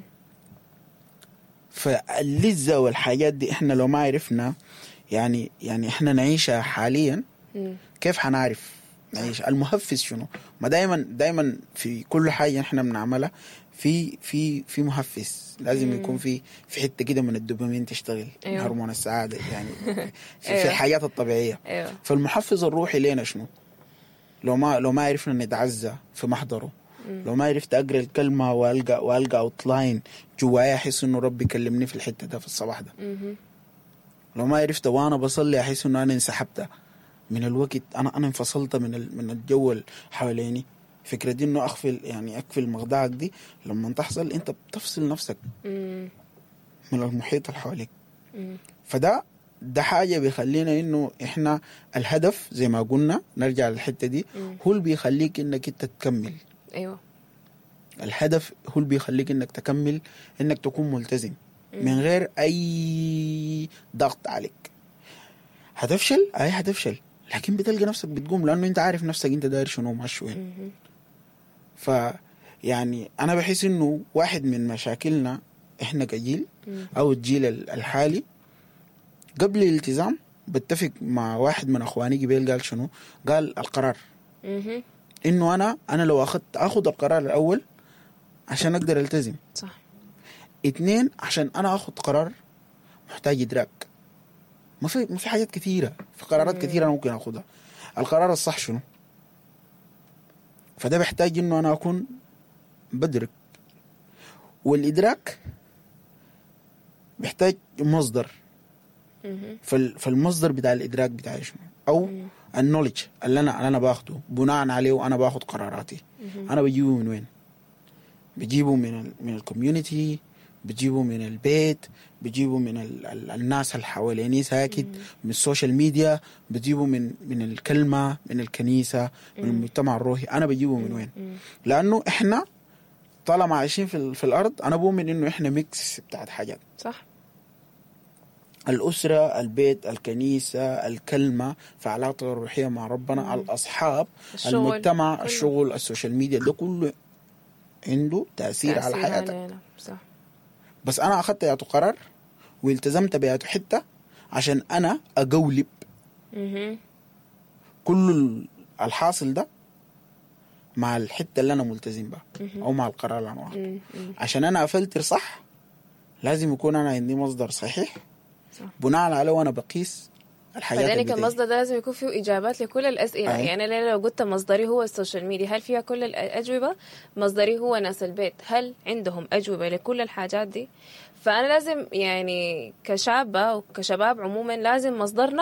فاللذة والحاجات دي احنا لو ما عرفنا يعني يعني احنا نعيشها حاليا، مم. كيف حنعرف نعيش؟ المحفز شنو؟ ما دايما دايما في كل حاجة احنا بنعملها في في في محفز لازم مم. يكون في في حتة كده من الدوبامين تشتغل. أيوه. هرمون السعادة يعني في, أيوه. في الحاجات الطبيعية. أيوه. فالمحفز الروحي لينا شنو؟ لو ما لو ما عرفنا نتعزى في محضره، لو ما عرفت أقرأ الكلمة وألقى وألقى أوتلاين جوايا أحس إنه ربي كلمني في الحتة ده في الصباح ده، مم. لو ما عرفت وأنا بصلي أحس إنه أنا انسحبت من الوقت، أنا أنا انفصلت من ال... من الجو اللي حواليني. فكرة دي إنه أخفل يعني أكفل مخدعك دي لما تحصل أنت بتفصل نفسك مم. من المحيط اللي حواليك. مم. فده ده حاجة بيخلينا إنه إحنا الهدف زي ما قلنا نرجع للحتة دي مم. هو اللي بيخليك إنك أنت تكمل. أيوه الهدف هو اللي بيخليك انك تكمل، انك تكون ملتزم من غير اي ضغط عليك. هتفشل اي هتفشل لكن بتلقى نفسك بتقوم لانه انت عارف نفسك انت داير شنو وماشي وين. ف يعني انا بحس انه واحد من مشاكلنا احنا كجيل او الجيل الحالي قبل الالتزام، بتفق مع واحد من اخواني قبل قال شنو، قال القرار. مم. انه انا انا لو اخذت اخذ القرار الاول عشان اقدر التزم. صح. اتنين عشان انا اخذ قرار محتاج ادراك. ما في ما في حاجات كثيره، في قرارات كثيره انا ممكن اخذها. القرار الصح شنو؟ فده بيحتاج انه انا اكون بدرك، والادراك بيحتاج مصدر. فالمصدر بتاع الادراك بتاعي شنو؟ او النولج اللي انا اللي انا باخده بناء عليه وانا باخذ قراراتي. انا بجيبه من وين؟ بجيبه من ال من الكوميونتي، بجيبه من البيت، بجيبه من ال ال الناس اللي حواليني ساكت، من السوشيال ميديا، بجيبه من من الكلمة، من الكنيسة، من المجتمع الروحي. أنا بجيبه من وين؟ لأنه إحنا طالما عايشين في, في الأرض أنا بؤمن إنه إحنا ميكس بتاعت حاجات. صح. الأسرة، البيت، الكنيسة، الكلمة، في علاقة الروحية مع ربنا، مم. الأصحاب، الشغل. المجتمع، كله. الشغل، السوشيال ميديا، ده كله عنده تأثير, تأثير على حياتك علينا. صح. بس أنا أخذت ياتو قرار والتزمت بياتو حتة عشان أنا أقولب مه. كل الحاصل ده مع الحتة اللي أنا ملتزم بها أو مع القرار اللي أنا واخده. عشان أنا أفلتر صح لازم يكون أنا عندي مصدر صحيح صح. بناء عليه وأنا بقيس الحاجات اللي بتجي. المصدر ده لازم يكون فيه إجابات لكل الأسئلة. أي. يعني لو قلت مصدري هو السوشيال ميديا، هل فيها كل الأجوبة؟ مصدري هو ناس البيت، هل عندهم أجوبة لكل الحاجات دي؟ فأنا لازم يعني كشابة وكشباب عموما لازم مصدرنا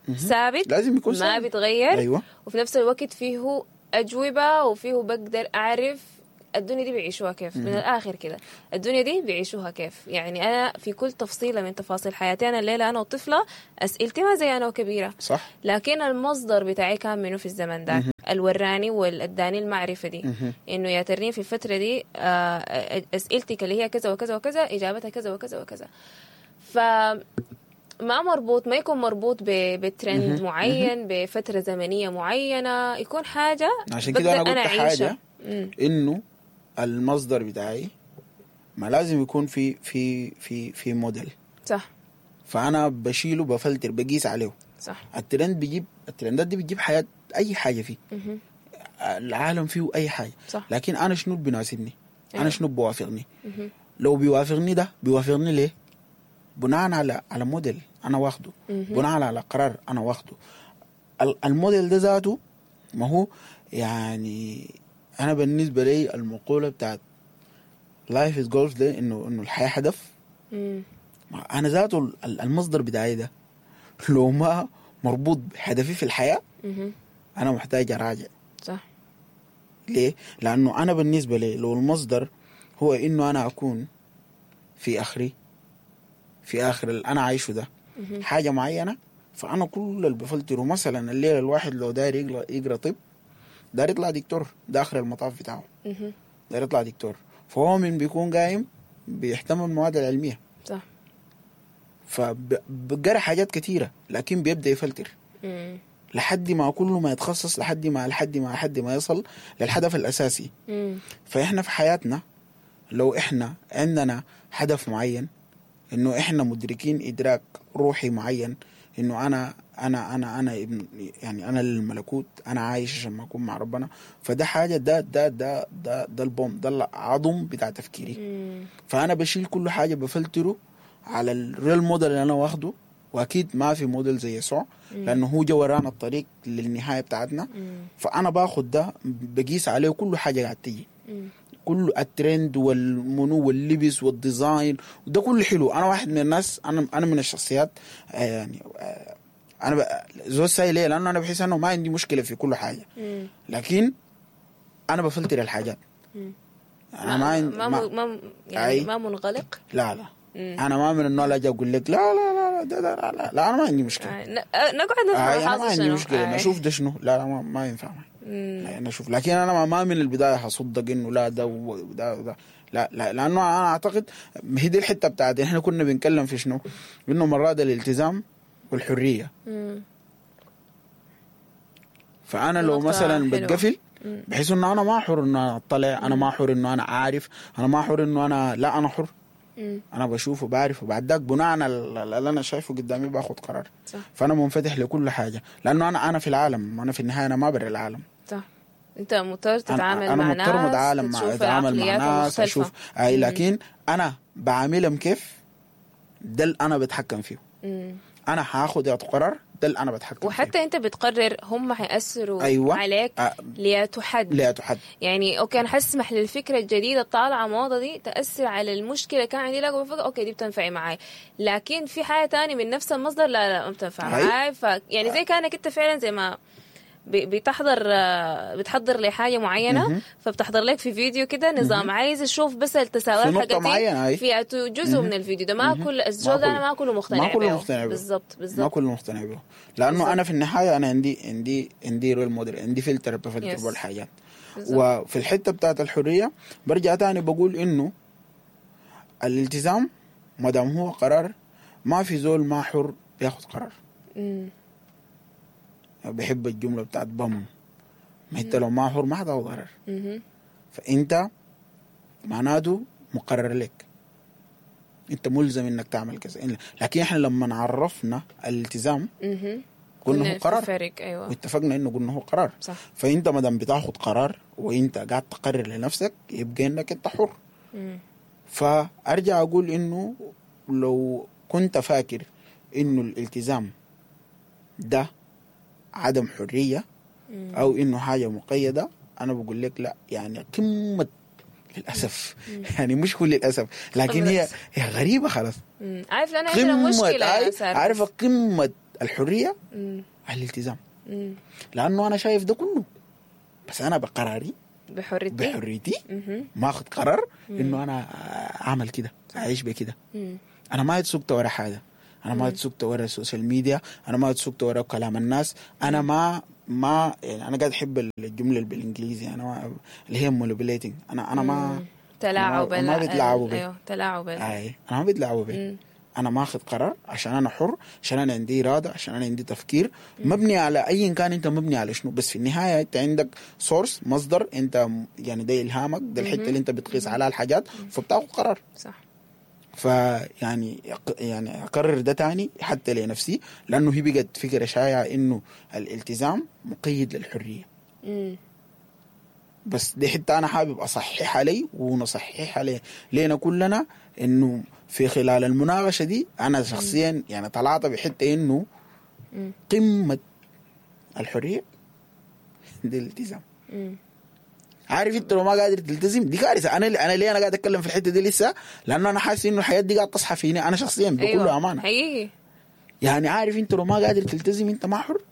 ثابت لازم يكون ما ثابت. بيتغير. أيوة. وفي نفس الوقت فيه أجوبة وفيه بقدر أعرف الدنيا دي بيعيشوها كيف. من الآخر كده الدنيا دي بيعيشوها كيف. يعني أنا في كل تفصيلة من تفاصيل حياتي أنا الليلة أنا وطفلة أسئلتي ما زي أنا وكبيرة صح. لكن المصدر بتاعي كان منه في الزمن ده الوراني والاداني المعرفة دي إنه يا ترنين في الفترة دي أسئلتك اللي هي كذا وكذا وكذا إجابتها كذا وكذا وكذا. ف ما مربوط ما يكون مربوط بترند معين بفترة زمنية معينة يكون حاجة عشان كده أنا قلت حاجة إنه المصدر بتاعي ما لازم يكون في في في في موديل. صح. فأنا بشيله بفلتر بقيس عليه. صح. الترند بيجيب الترندات دي بتجيب حياة أي حاجة فيه م- العالم فيه أي حاجة. صح. لكن أنا شنو بيناسبني أنا شنو بوافقني لو بيوافقني ده بيوافقني ليه بناء على على موديل أنا واخده بناء على قرار أنا واخده. الموديل ده ذاته ما هو يعني أنا بالنسبة لي المقولة بتاعت life is goals ده إنه إنه الحياة هدف. أنا ذاته المصدر بتاعي ده لو ما مربوط بهدفي في الحياة أنا محتاج أراجع. صح. ليه؟ لأنه أنا بالنسبة لي لو المصدر هو إنه أنا أكون في آخري في آخر اللي أنا عايشه ده حاجة معينة فأنا كل اللي بفلتره مثلا الليلة الواحد لو داير يقرأ, يقرأ طب داير يطلع دكتور ده آخر المطاف بتاعه داير يطلع دكتور فهو من بيكون قايم بيحتمل المواد العلمية. صح. فبقرأ حاجات كتيرة لكن بيبدأ يفلتر مم. لحد ما كله ما يتخصص لحد ما لحد ما لحد ما يصل للهدف الأساسي. مم. فإحنا في حياتنا لو إحنا عندنا هدف معين إنه إحنا مدركين إدراك روحي معين إنه أنا أنا أنا أنا ابن يعني أنا للملكوت أنا عايش عشان ما أكون مع ربنا فده حاجة ده ده ده ده ده البوم ده العظم بتاع تفكيري. مم. فأنا بشيل كل حاجة بفلتره على الريل موديل اللي أنا واخده واكيد ما في موديل زي يسوع لانه هو جو ورانا الطريق للنهايه بتاعتنا. فانا باخد ده بقيس عليه كل حاجه قاعد تيجي كل الترند والمنو واللبس والديزاين وده كله حلو. انا واحد من الناس انا انا من الشخصيات يعني انا زول ساي ليه لانه انا بحس انه ما عندي مشكله في كل حاجه لكن انا بفلتر الحاجات. انا ما ما, ما, ما يعني ما منغلق. لا لا مم. انا ما من النوع اللي اجي اقول لك لا لا لا لا لا, لا, لا انا ما عندي مشكله. آه. نقعد نفهم آه انا ما عندي مشكله آه. نشوف ده شنو لا لا ما, ما ينفع انا اشوف لكن انا ما من البدايه هصدق انه لا ده وده ده لا لا لانه انا اعتقد هي دي الحته بتاعت احنا كنا بنتكلم في شنو انه مرات الالتزام والحريه. مم. فانا لو مثلا بتقفل بحيث انه انا ما حر انه انا اطلع انا ما حر انه انا عارف انا ما حر انه انا لا انا حر مم. انا بشوفه بعرف وبعد ذاك بناء على اللي انا شايفه قدامي باخد قرار. صح. فانا منفتح لكل حاجه لانه انا انا في العالم وانا في النهايه انا ما برا العالم. صح. انت مضطر تتعامل أنا مع ناس انا مضطر اتعامل مع اتعامل مع ناس اشوف اي لكن انا بعاملهم كيف ده اللي انا بتحكم فيه. مم. انا هاخد قرار ده اللي انا بتحكم وحتى فيه. انت بتقرر هم هيأثروا أيوة. عليك أه. ليتحد ليتحد يعني اوكي انا حسمح للفكره الجديده الطالعه موضه دي تأثر على المشكله كان عندي لا اوكي دي بتنفع معي لكن في حاجه تاني من نفس المصدر لا لا ما بتنفع معي ف يعني زي كانك انت فعلا زي ما بتحضر بتحضر لحاجه معينه م-م. فبتحضر لك في فيديو كده نظام م-م. عايز اشوف بس التساؤلات حقتي في جزء م-م. من الفيديو ده ما م-م. كل الزول ده انا ما كله مقتنع ما كله مقتنع بالضبط بالضبط ما كله مقتنع به لانه بالزبط. انا في النهايه انا عندي عندي عندي رول موديل عندي فلتر بفلتر yes. بالحاجات بالزبط. وفي الحته بتاعت الحريه برجع تاني بقول انه الالتزام ما دام هو قرار ما في زول ما حر بياخد قرار. م. بحب الجملة بتاعت بم ما انت لو ما حر ما حدا ضرر فانت معناته مقرر لك انت ملزم انك تعمل كذا لكن احنا لما عرفنا الالتزام قلنا هو قرار أيوة. واتفقنا انه قلنا هو قرار صح. فانت ما دام بتاخد قرار وانت قاعد تقرر لنفسك يبقى انك انت حر. مم. فارجع اقول انه لو كنت فاكر انه الالتزام ده عدم حرية مم. أو إنه حاجة مقيدة أنا بقول لك لا يعني قمة للأسف مم. يعني مش كل للأسف لكن هي هي غريبة خلاص. عارف لأنا عندنا مشكلة عارفة قمة الحريه مم. على الالتزام. مم. لانه انا شايف ده كله، بس انا بقراري بحريتي بحريتي مهم. ما اخذ قرار انه انا اعمل كده، اعيش بكده. مم. انا ما اتسوقت ورا حاجه، انا ما اتسوقت ورا السوشيال ميديا، انا ما اتسوقت ورا كلام الناس. انا ما ما يعني انا قاعد احب الجمله بالانجليزي، انا ما اللي هي مولوبيليتنج. انا انا ما تلاعب أنا ما, ما بيتلاعبوا بي. ايوه تلاعب اي انا ما بيتلاعبوا بي. انا ما اخذ قرار عشان انا حر، عشان انا عندي اراده، عشان انا عندي تفكير مبني على اي كان انت مبني على شنو. بس في النهايه انت عندك سورس، مصدر، انت يعني ده الهامك، ده الحته اللي انت بتقيس عليها الحاجات، فبتاخذ قرار. صح. فيعني يعني اقرر ده تاني حتى لنفسي، لانه هي بقت فكره شائعه انه الالتزام مقيد للحريه. امم بس دي حته انا حابب اصححها لي ونصححها لي لينا كلنا، انه في خلال المناقشه دي انا شخصيا يعني طلعت بحته انه قمه الحريه دي الالتزام. امم عارف انت لو ما قادر تلتزم دي كارثه. انا انا ليه انا قاعد اتكلم في الحته دي لسه؟ لانه انا حاسس انه الحياه دي قاعد تصحى فيني انا شخصيا بكل أيوة. امانه حقيقي. يعني عارف انت لو ما قادر تلتزم انت ما حر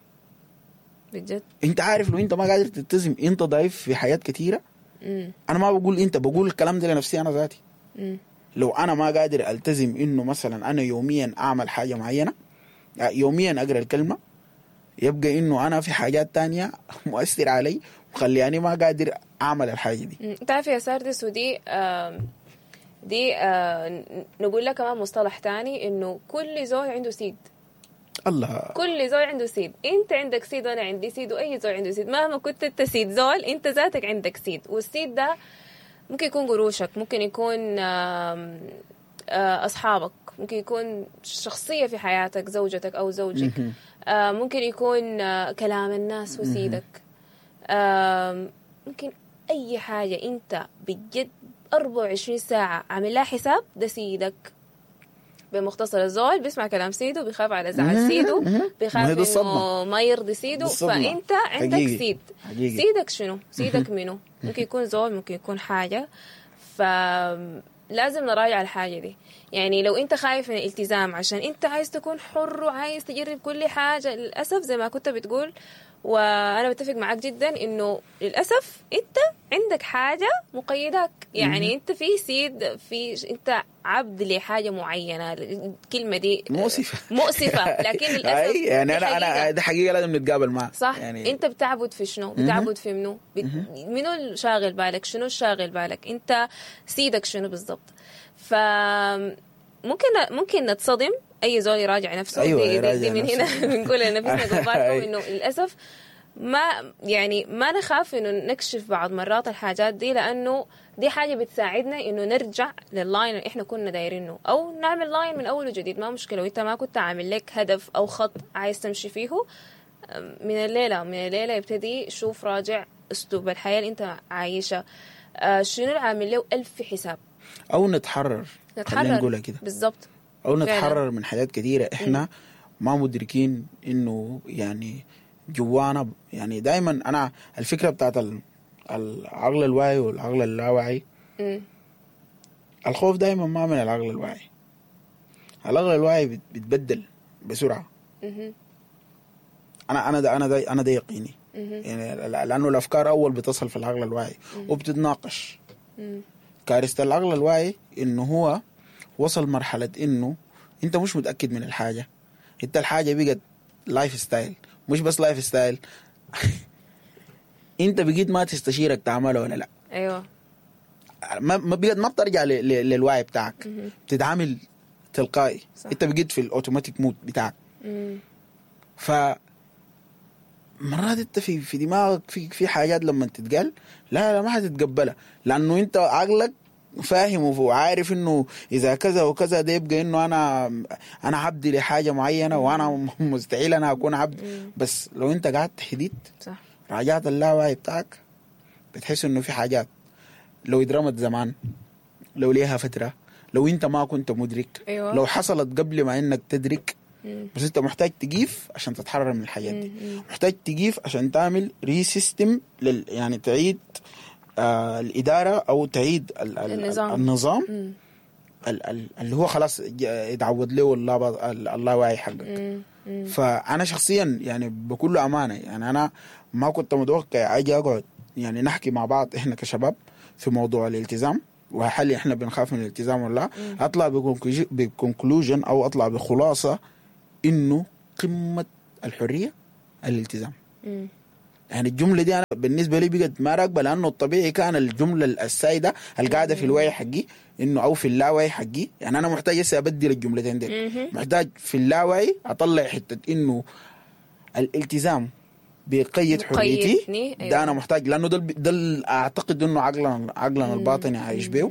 بجد. انت عارف لو انت ما قادر تلتزم انت ضعيف في حياه كثيره. امم انا ما بقول انت، بقول الكلام ده لنفسي انا ذاتي. امم لو انا ما قادر التزم انه مثلا انا يوميا اعمل حاجه معينه، يوميا اقرا الكلمه، يبقى انه انا في حاجات تانية مؤثر علي وخلياني ما قادر اعمل الحاجه دي. انت عارف يا ساردس، ودي آم، دي آه نقول لك كمان مصطلح تاني، انه كل زول عنده سيد. الله. كل زول عنده سيد. انت عندك سيد وانا عندي سيد واي زول عنده سيد. مهما كنت انت سيد زول، انت ذاتك عندك سيد. والسيد ده ممكن يكون قروشك، ممكن يكون آم، آه، اصحابك، ممكن يكون شخصية في حياتك، زوجتك او زوجك. آه، ممكن يكون آه، كلام الناس وسيدك. آم، ممكن اي حاجة انت بجد أربعة وعشرين ساعة عامل لها حساب، ده سيدك. بمختصر الزول بيسمع كلام سيده، بيخاف على زعل سيده، بيخاف انه ما يرضي سيده، فانت عندك حقيقي. سيد حقيقي. سيدك شنو؟ سيدك منه؟ ممكن يكون زول، ممكن يكون حاجة. فلازم نراجع الحاجة دي. يعني لو انت خايف من الالتزام عشان انت عايز تكون حر وعايز تجرب كل حاجة، للأسف زي ما كنت بتقول، وانا بتفق معك جدا، انه للاسف انت عندك حاجه مقيداك. يعني انت في سيد، في انت عبد لحاجه معينه. الكلمه دي مؤسفه مؤسفه، لكن للاسف يعني انا انا ده حقيقه لازم نتقابل معها. صح. يعني انت بتعبد في شنو؟ بتعبد في منو؟ بت... منو شاغل بالك؟ شنو شاغل بالك؟ انت سيدك شنو بالضبط؟ ف ممكن ممكن نتصدم. اي زول يراجع نفسه. أيوة دي, يراجع دي من نفسه. هنا بنقول لنفسنا قبالكم انه للاسف ما يعني ما نخاف انه نكشف بعض مرات الحاجات دي، لانه دي حاجه بتساعدنا انه نرجع لللاين اللي احنا كنا دايرينه، او نعمل لاين من اول وجديد. ما مشكله وانت ما كنت عامل لك هدف او خط عايز تمشي فيه، من الليله من الليله يبتدي شوف راجع اسلوب الحياه اللي انت عايشها. آه شنو اللي عامل له ألف حساب، او نتحرر نتحرر نقولها كده بالضبط، او نتحرر من حاجات كثيره احنا م. ما مدركين انه يعني جوانا. يعني دائما انا الفكره بتاعت العقل الواعي والعقل اللاواعي، م. الخوف دائما ما من العقل الواعي. العقل الواعي بيتبدل بسرعه. م. انا انا ده انا ده انا ده يقيني. يعني لانه الافكار اول بتصل في العقل الواعي م. وبتتناقش. م. كارثه العقل الواعي انه هو وصل مرحله انه انت مش متاكد من الحاجه، انت الحاجه بقت لايف ستايل، مش بس لايف ستايل انت بقيت ما تستشيرك تعمله ولا لا. ايوه ما ما بقيت ما بترجع للوعي بتاعك، بتتعامل تلقائي. صح. انت بقيت في الاوتوماتيك مود بتاعك. مم. ف مرات انت في في دماغك في في حاجات لما تتقال لا لا ما حتتقبلها، لانه انت عقلك فاهم وعارف انه اذا كذا وكذا ده يبقى انه انا انا عبد لحاجه معينه وانا مستحيل انا اكون عبد. بس لو انت قعدت حديت صح راجعت اللاوعي بتاعك بتحس انه في حاجات لو اترمت زمان، لو ليها فتره، لو انت ما كنت مدرك. أيوة. لو حصلت قبل ما انك تدرك. مم. بس انت محتاج تقيف عشان تتحرر من الحاجات دي. محتاج تقيف عشان تعمل ري سيستم لل يعني تعيد آه الإدارة أو تعيد ال... النظام, النظام اللي هو خلاص يتعود له الله الله واعي حقك. فانا شخصيا يعني بكل امانه يعني انا ما كنت متوقع اجي اقعد يعني نحكي مع بعض احنا كشباب في موضوع الالتزام، وهل احنا بنخاف من الالتزام ولا لا. اطلع بكونكلوجن او اطلع بخلاصه انه قمه الحريه الالتزام. م. يعني الجمله دي انا بالنسبه لي بقت ما راكبه، لانه الطبيعي كان الجمله السائده القاعده في الوعي حقي انه او في اللاوعي حقي. يعني انا محتاج هسه ابدل الجملتين دي، محتاج في اللاوعي اطلع حته انه الالتزام بيقيد حريتي. أيوة. ده انا محتاج، لانه ده ده اعتقد انه عقلنا عقلنا الباطني عايش به،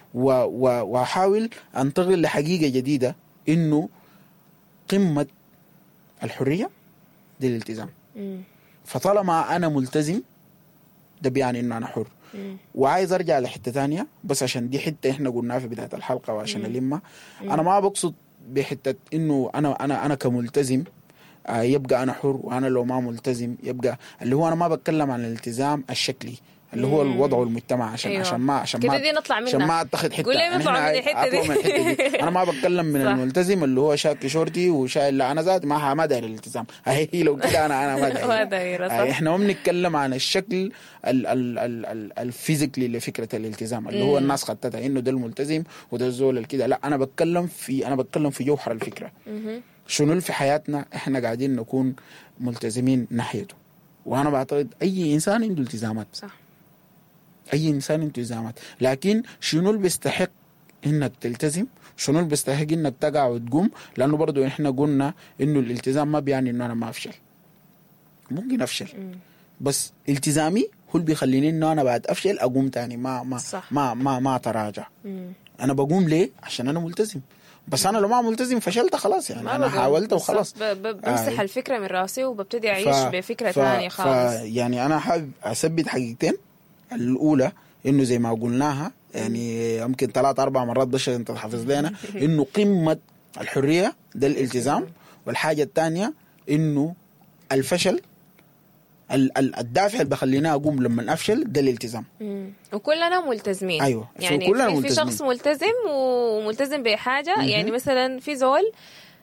واحاول انتقل لحقيقه جديده انه قمه الحريه دي الالتزام. مم. فطالما انا ملتزم ده بيعني انه انا حر. مم. وعايز ارجع لحته ثانيه بس عشان دي حته احنا قلناها في بدايه الحلقه وعشان المها. انا ما بقصد بحته انه انا انا انا كملتزم آه يبقى انا حر، وانا لو ما ملتزم يبقى اللي هو انا ما بتكلم عن الالتزام الشكلي اللي هو الوضع والمجتمع عشان أيوة. عشان ما عشان ما دي نطلع منها عشان ما اتخذ حته. قول لي نطلع من الحته دي. انا ما بتكلم من الملتزم اللي هو شاكي شورتي وشايل. لا انا ذات ما ما داير الالتزام هي لو كده انا انا ما داير. احنا ما بنتكلم عن الشكل الفيزيكلي لفكره الالتزام اللي هو الناس خدتها انه ده الملتزم وده الزول كده. لا انا بتكلم في انا بتكلم في جوهر الفكره. شنو في حياتنا احنا قاعدين نكون ملتزمين ناحيته. وانا بعتقد اي انسان عنده التزامات، صح، اي انسان عنده التزامات، لكن شنو اللي بيستحق انك تلتزم، شنو اللي بيستحق انك تقع وتقوم. لانه برضو احنا قلنا انه الالتزام ما بيعني انه انا ما افشل، ممكن افشل م. بس التزامي هو اللي بيخليني انه انا بعد افشل اقوم تاني ما ما صح. ما ما ما تراجع. م. انا بقوم ليه؟ عشان انا ملتزم. بس انا لو ما ملتزم فشلت خلاص يعني انا حاولت وخلاص. بمسح آه. الفكره من راسي وببتدي اعيش ف... بفكره ف... ثانيه خالص. يعني انا حابب اثبت حقيقتين. الاولى انه زي ما قلناها يعني يمكن ثلاث اربع مرات بس انت تحافظ لنا انه قمه الحريه ده الالتزام. والحاجه الثانيه انه الفشل الدافع اللي بخلينا اقوم لما افشل ده الالتزام. مم. وكلنا ملتزمين. ايوه يعني كلنا في, ملتزمين. في شخص ملتزم وملتزم بحاجه. مم. يعني مثلا في زول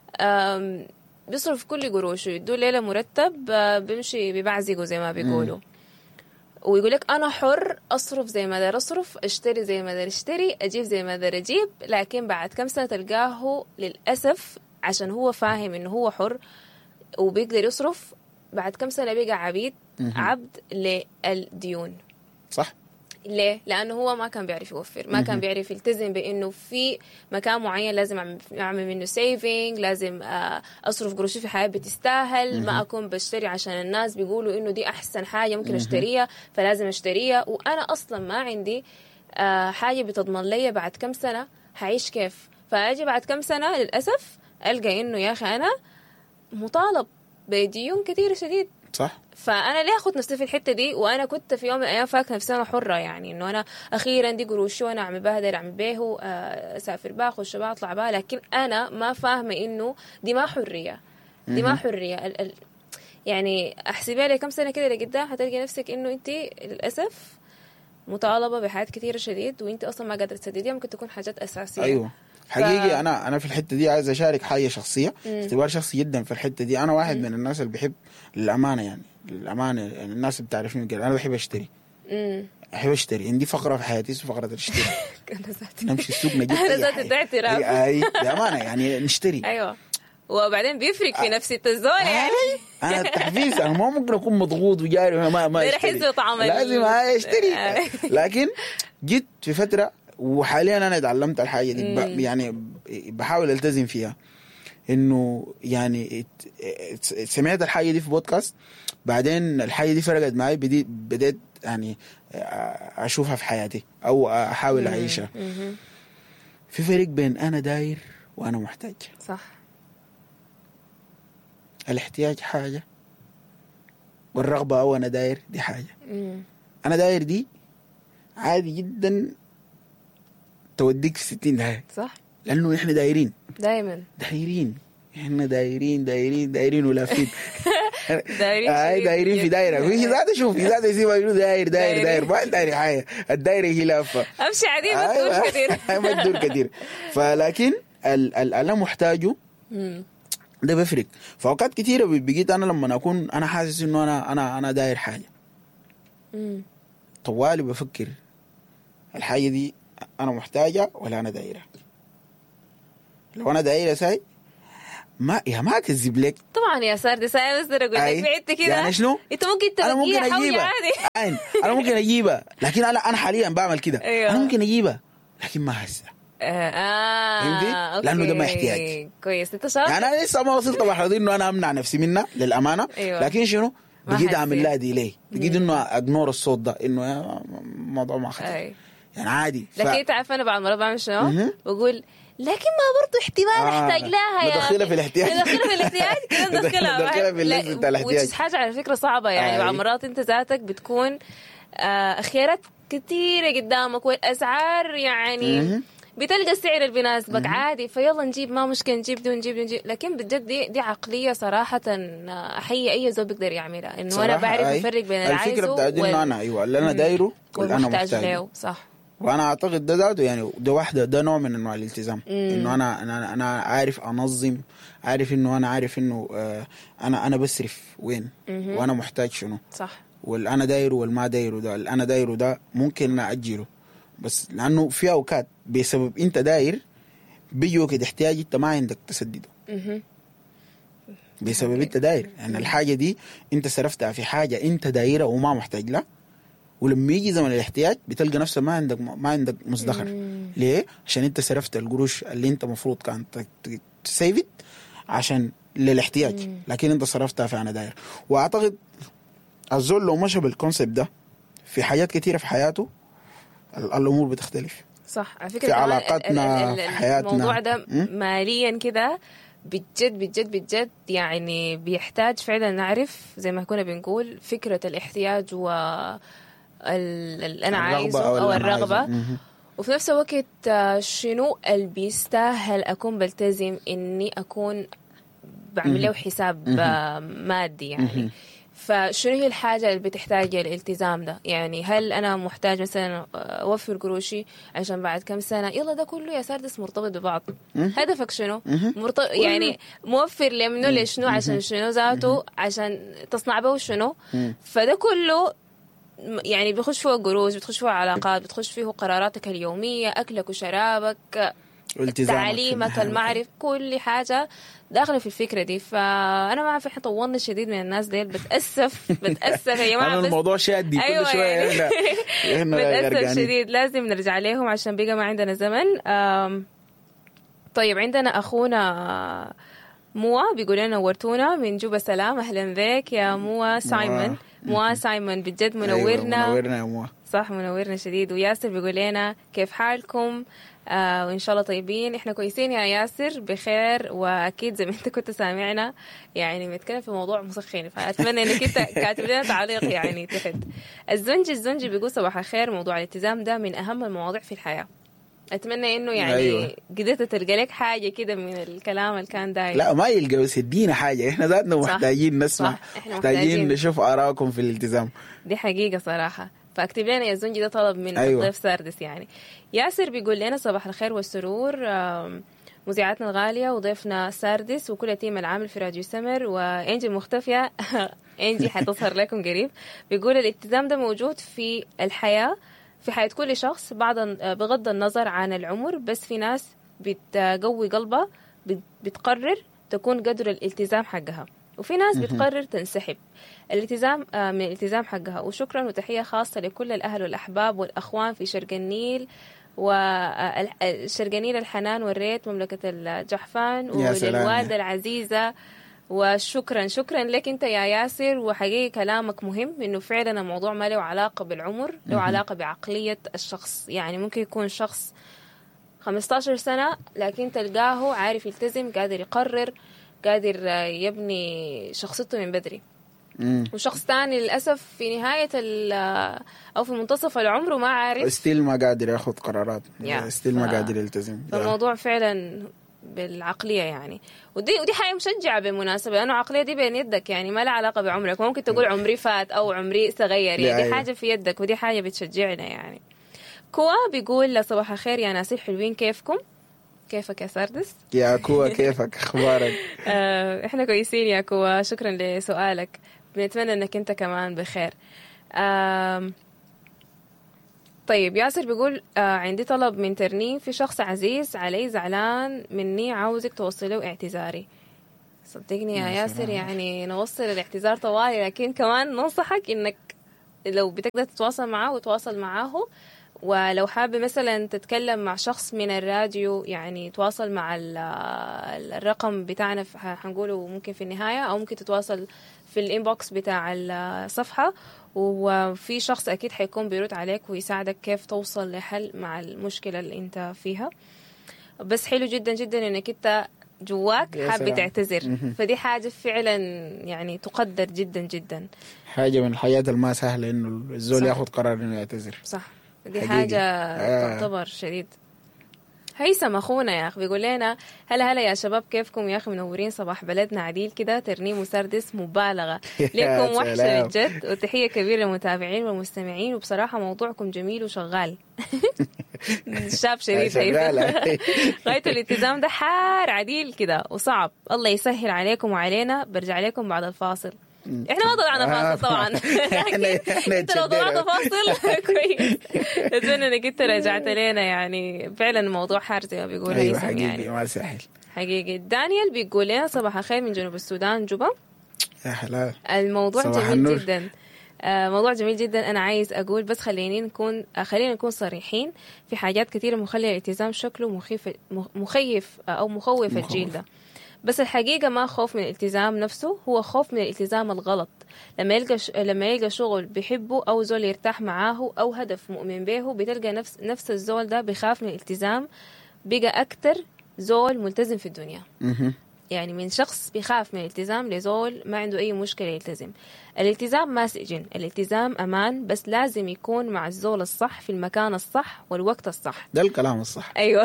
بيصرف كل قروشه، يدوا ليله مرتب بيمشي ببعزقه زي ما بيقولوا. مم. ويقول لك انا حر اصرف زي ما دار اصرف، اشتري زي ما دار اشتري، اجيب زي ما دار اجيب. لكن بعد كم سنه تلقاه للاسف عشان هو فاهم انه هو حر وبيقدر يصرف، بعد كم سنة بيقع عبيد عبد للديون. صح. ليه؟ لأنه هو ما كان بيعرف يوفر، ما كان بيعرف يلتزم بأنه في مكان معين لازم أعمل منه سيفينج، لازم أصرف قروشي في حياة بتستاهل، ما أكون بشتري عشان الناس بيقولوا إنه دي أحسن حاجة ممكن أشتريها فلازم أشتريها، وأنا أصلا ما عندي حاجة بتضمن لي بعد كم سنة هعيش كيف. فأجي بعد كم سنة للأسف ألقى إنه يا أخي أنا مطالب بديون كتير شديد. صح. فانا ليه اخذ نفسي في الحته دي وانا كنت في يوم من الايام فاكره نفسي انا حره، يعني انه انا اخيرا دي قروشي وانا اعمل بها داير اعمل بيه، اسافر بها اخش بها اطلع بها. لكن انا ما فاهمه انه دي ما حريه، دي ما حريه. ال ال يعني احسبها لي كم سنه كده لقدام هتلقي نفسك انه انت للاسف مطالبه بحاجات كتيره شديد وانت اصلا ما قادره تسدديها، ممكن تكون حاجات اساسيه. ايوه حقيقي. ف... انا انا في الحته دي عايز اشارك حاجه شخصيه، اختبار شخصي جدا في الحته دي. انا واحد مم. من الناس اللي بحب الامانه، يعني الامانه يعني الناس اللي بتعرفني كده انا بحب اشتري. امم احب اشتري. عندي فقره في حياتي اسمها فقره الاشتري. نمشي السوق نجيب انا ذاتي ده اعتراف. اي بامانه يعني نشتري. ايوه وبعدين بيفرق في نفسية الزول يعني. انا التحفيز انا ما ممكن اكون مضغوط وجاري ما ما اشتري، لازم اشتري. لكن جيت في فتره وحاليا انا اتعلمت الحاجه دي ب... يعني بحاول التزم فيها. انه يعني سمعت الحاجه دي في بودكاست، بعدين الحاجه دي فرقت معي، بديت بديت يعني اشوفها في حياتي او احاول اعيشها. في فرق بين انا داير وانا محتاج. صح. الاحتياج حاجه والرغبه او انا داير دي حاجه. انا داير دي عادي جدا توديك في ستين داهية. صح. لأنه إحنا دايرين دايما دايرين إحنا دايرين دايرين دايرين ولافين. هاي دايرين في دايره في ذات شوف في ذات يسيبها يقولوا داير داير داير ما داير حاجه الدايره هي لافه امشي عادي ما تدور كثير ما تدور كثير فلكن ال انا محتاجه ده بيفرق. فاوقات كثيره بقيت انا لما اكون انا حاسس انه انا انا انا داير حاجه طوالي بفكر الحاجه دي انا محتاجه ولا انا دايره. لو انا دايره ساي ما يا ما اكذب لك طبعا يا سار دي ساي بس اقول لك بعدت كده يعني شنو انت ممكن تلاقيها حاجه عادي انا ممكن اجيبها لكن انا انا حاليا بعمل كده أيوه. انا ممكن اجيبها لكن ما هسه اه فهمتي لانه ده ما يحتاج كويس انت شاطر. يعني انا لسه ما وصلت مرحله انه انا امنع نفسي منها للامانه أيوه. لكن شنو بقيت اعمل لها ديلي بقيت انه اجنور الصوت ده انه الموضوع ما خطر أي. يعني عادي ف... لكن انت عارف انا بعض المرات بعمل شنو بقول لكن ما برضو احتمال آه. احتاج لها يا مدخلها في الاحتياج مدخلها في الاحتياج كده مدخلها في الليست بتاع الاحتياج وش حاجه على فكره صعبه يعني بعض المرات انت ذاتك بتكون آه خيارات كثيره قدامك والاسعار يعني م-م. بتلقى السعر اللي بيناسبك عادي فيلا نجيب ما مشكله نجيب دي ونجيب نجيب لكن بجد دي, دي عقليه صراحه احيي اي زول بيقدر يعملها انه انا بعرف افرق بين العايزه الفكره بتاعت انه انا ايوه اللي انا دايره واللي انا محتاجه صح. وانا اعتقد ده ذاته يعني ده واحده ده نوع من انواع الالتزام انه انا انا انا عارف انظم عارف انه انا عارف انه آه انا انا بصرف وين م-م. وانا محتاج شنو صح. والانا دايره والما دايره ده الانا دايره ده ممكن اجله بس لانه في اوقات بسبب انت داير بيجوا كده احتياج انت ما عندك تسدده بسبب انت داير يعني الحاجه دي انت صرفتها في حاجه انت دايره وما محتاج لها ولما يجي زمن الاحتياج بتلقى نفسك ما عندك ما عندك مصدخر ليه عشان انت صرفت القروش اللي انت مفروض كان تسيفت عشان للاحتياج مم. لكن انت صرفتها في انا داير. واعتقد الزول لو مشى بالكونسبت ده في حاجات كثيره في حياته الامور بتختلف صح. على فكره في علاقاتنا في حياتنا الموضوع ده م? ماليا كده بجد بجد بجد يعني بيحتاج فعلا نعرف زي ما كنا بنقول فكره الاحتياج و اللي انا عايزه او, أو الرغبه وفي نفس الوقت شنو اللي بيستاهل اكون بلتزم اني اكون بعمل له حساب مادي يعني فشنو هي الحاجة اللي بتحتاجها الالتزام ده يعني هل أنا محتاج مثلا أوفر قروشي عشان بعد كم سنة يلا ده كله يا ساردس مرتبط ببعض هدفك شنو مرتبط يعني موفر لمنه لشنو عشان شنو ذاته عشان تصنع به شنو فده كله يعني بيخش فيه قروش بتخش فيه علاقات بتخش فيه قراراتك اليومية أكلك وشرابك تعليمك المعرفة كل حاجة داخله في الفكره دي. فانا ما اعرف احنا طولنا شديد من الناس ديل بتاسف بتاسف يا جماعه بس الموضوع شادي أيوة كل شويه يعني. بتاسف شديد لازم نرجع لهم عشان بقى ما عندنا زمن. طيب عندنا اخونا موا بيقول لنا نورتونا من جوبا سلام اهلا بك يا موا سايمون موا سايمون بجد منورنا. أيوة منورنا يا موا صح منورنا شديد. وياسر بيقول لنا كيف حالكم آه وإن شاء الله طيبين. إحنا كويسين يا ياسر بخير وأكيد زي ما أنت كنت سامعنا يعني بنتكلم في موضوع مسخن فأتمنى إنك أنت كاتب لنا تعليق يعني تحت. الزنجي الزنجي بيقول صباح الخير موضوع الالتزام ده من أهم المواضيع في الحياة. أتمنى إنه يعني أيوة. قدرت تلقى لك حاجة كده من الكلام اللي كان داير. لا ما يلقى بس يدينا حاجة إحنا ذاتنا محتاجين نسمع محتاجين, محتاجين نشوف آراءكم في الالتزام. دي حقيقة صراحة. فاكتب لنا يا زنجي ده طلب من أيوة. الضيف ساردس يعني. ياسر بيقول لنا صباح الخير والسرور مذيعاتنا الغالية وضيفنا ساردس وكل تيم العامل في راديو سمر وإنجي المختفية إنجي حتظهر لكم قريب. بيقول الالتزام ده موجود في الحياة في حياة كل شخص بعض بغض النظر عن العمر بس في ناس بتقوي قلبها بتقرر تكون قدر الالتزام حقها وفي ناس بتقرر تنسحب الالتزام من الالتزام حقها. وشكرا وتحية خاصة لكل الأهل والأحباب والأخوان في شرق النيل وشرق النيل الحنان والريت مملكة الجحفان وللوالدة العزيزة. وشكرا شكرا لك أنت يا ياسر. وحقيقي كلامك مهم إنه فعلا الموضوع ما له علاقة بالعمر له علاقة بعقلية الشخص. يعني ممكن يكون شخص خمسة عشر سنة لكن تلقاه عارف يلتزم قادر يقرر قادر يبني شخصيته من بدري. مم. وشخص تاني للأسف في نهاية أو في منتصف العمر ما عارف ستيل ما قادر ياخد قرارات ستيل ما قادر يلتزم. فالموضوع فعلا بالعقلية يعني. ودي ودي حاجة مشجعة بالمناسبة، لأنه العقلية دي بين يدك يعني ما لها علاقة بعمرك. ممكن تقول عمري فات أو عمري صغير يعني، دي حاجة في يدك ودي حاجة بتشجعنا يعني. كوا بيقول صباح الخير يا ناس الحلوين، كيفكم؟ كيفك يا ساردس؟ يا كوا كيفك اخبارك؟ آه احنا كويسين يا كوا، شكرا لسؤالك، بنتمنى انك انت كمان بخير. آه طيب ياسر بيقول آه عندي طلب من ترنيم، في شخص عزيز علي زعلان مني عاوزك توصله اعتذاري. صدقني يا ياسر يعني نوصل الاعتذار طوالي، لكن كمان ننصحك انك لو بتقدر تتواصل معاه وتواصل معاه، ولو حابة مثلا تتكلم مع شخص من الراديو يعني تواصل مع الرقم بتاعنا حنقوله ممكن في النهاية، أو ممكن تتواصل في الانبوكس بتاع الصفحة، وفي شخص أكيد حيكون بيرد عليك ويساعدك كيف توصل لحل مع المشكلة اللي انت فيها. بس حلو جدا جدا انك انت جواك حابة تعتذر، فدي حاجة فعلا يعني تقدر جدا جدا. حاجة من الحياة الما سهلة انه الزول ياخد قرار انه يعتذر. صح، دي حاجة آه. تعتبر شديد. هيثم اخونا يا اخي بيقول لنا هلا هلا يا شباب، كيفكم يا اخي؟ منورين صباح بلدنا عديل كده، ترنيم وسردس مبالغه لكم وحشه بجد، وتحيه كبيره للمتابعين والمستمعين، وبصراحه موضوعكم جميل وشغال. شاب شديد هيثم. غايه الالتزام ده حار عديل كده وصعب، الله يسهل عليكم وعلينا. برجع لكم بعد الفاصل. احنا ما طلعنا فاصل طبعا، انت لو طلعت فاصل كويس. اتمنى انك انت رجعت لنا يعني، فعلا الموضوع حار زي ما بيقول أيوة هيثم يعني ما سهل حقيقي. دانيال بيقول لنا صباح الخير من جنوب السودان جوبا. يا حلال، الموضوع جميل جدا، موضوع جميل جدا. انا عايز اقول بس خليني نكون خلينا نكون صريحين في حاجات كثيره مخليه الالتزام شكله مخيف مخيف او مخوف الجيل ده، بس الحقيقة ما خوف من الالتزام نفسه، هو خوف من الالتزام الغلط. لما يلقى ش... لما يلقى شغل بيحبه أو زول يرتاح معاه أو هدف مؤمن به، بتلقى نفس نفس الزول ده بيخاف من الالتزام، بقى أكتر زول ملتزم في الدنيا. يعني من شخص بيخاف من الالتزام لزول ما عنده أي مشكلة يلتزم. الالتزام ما سجن، الالتزام أمان، بس لازم يكون مع الزول الصح في المكان الصح والوقت الصح. ده الكلام الصح. أيوة.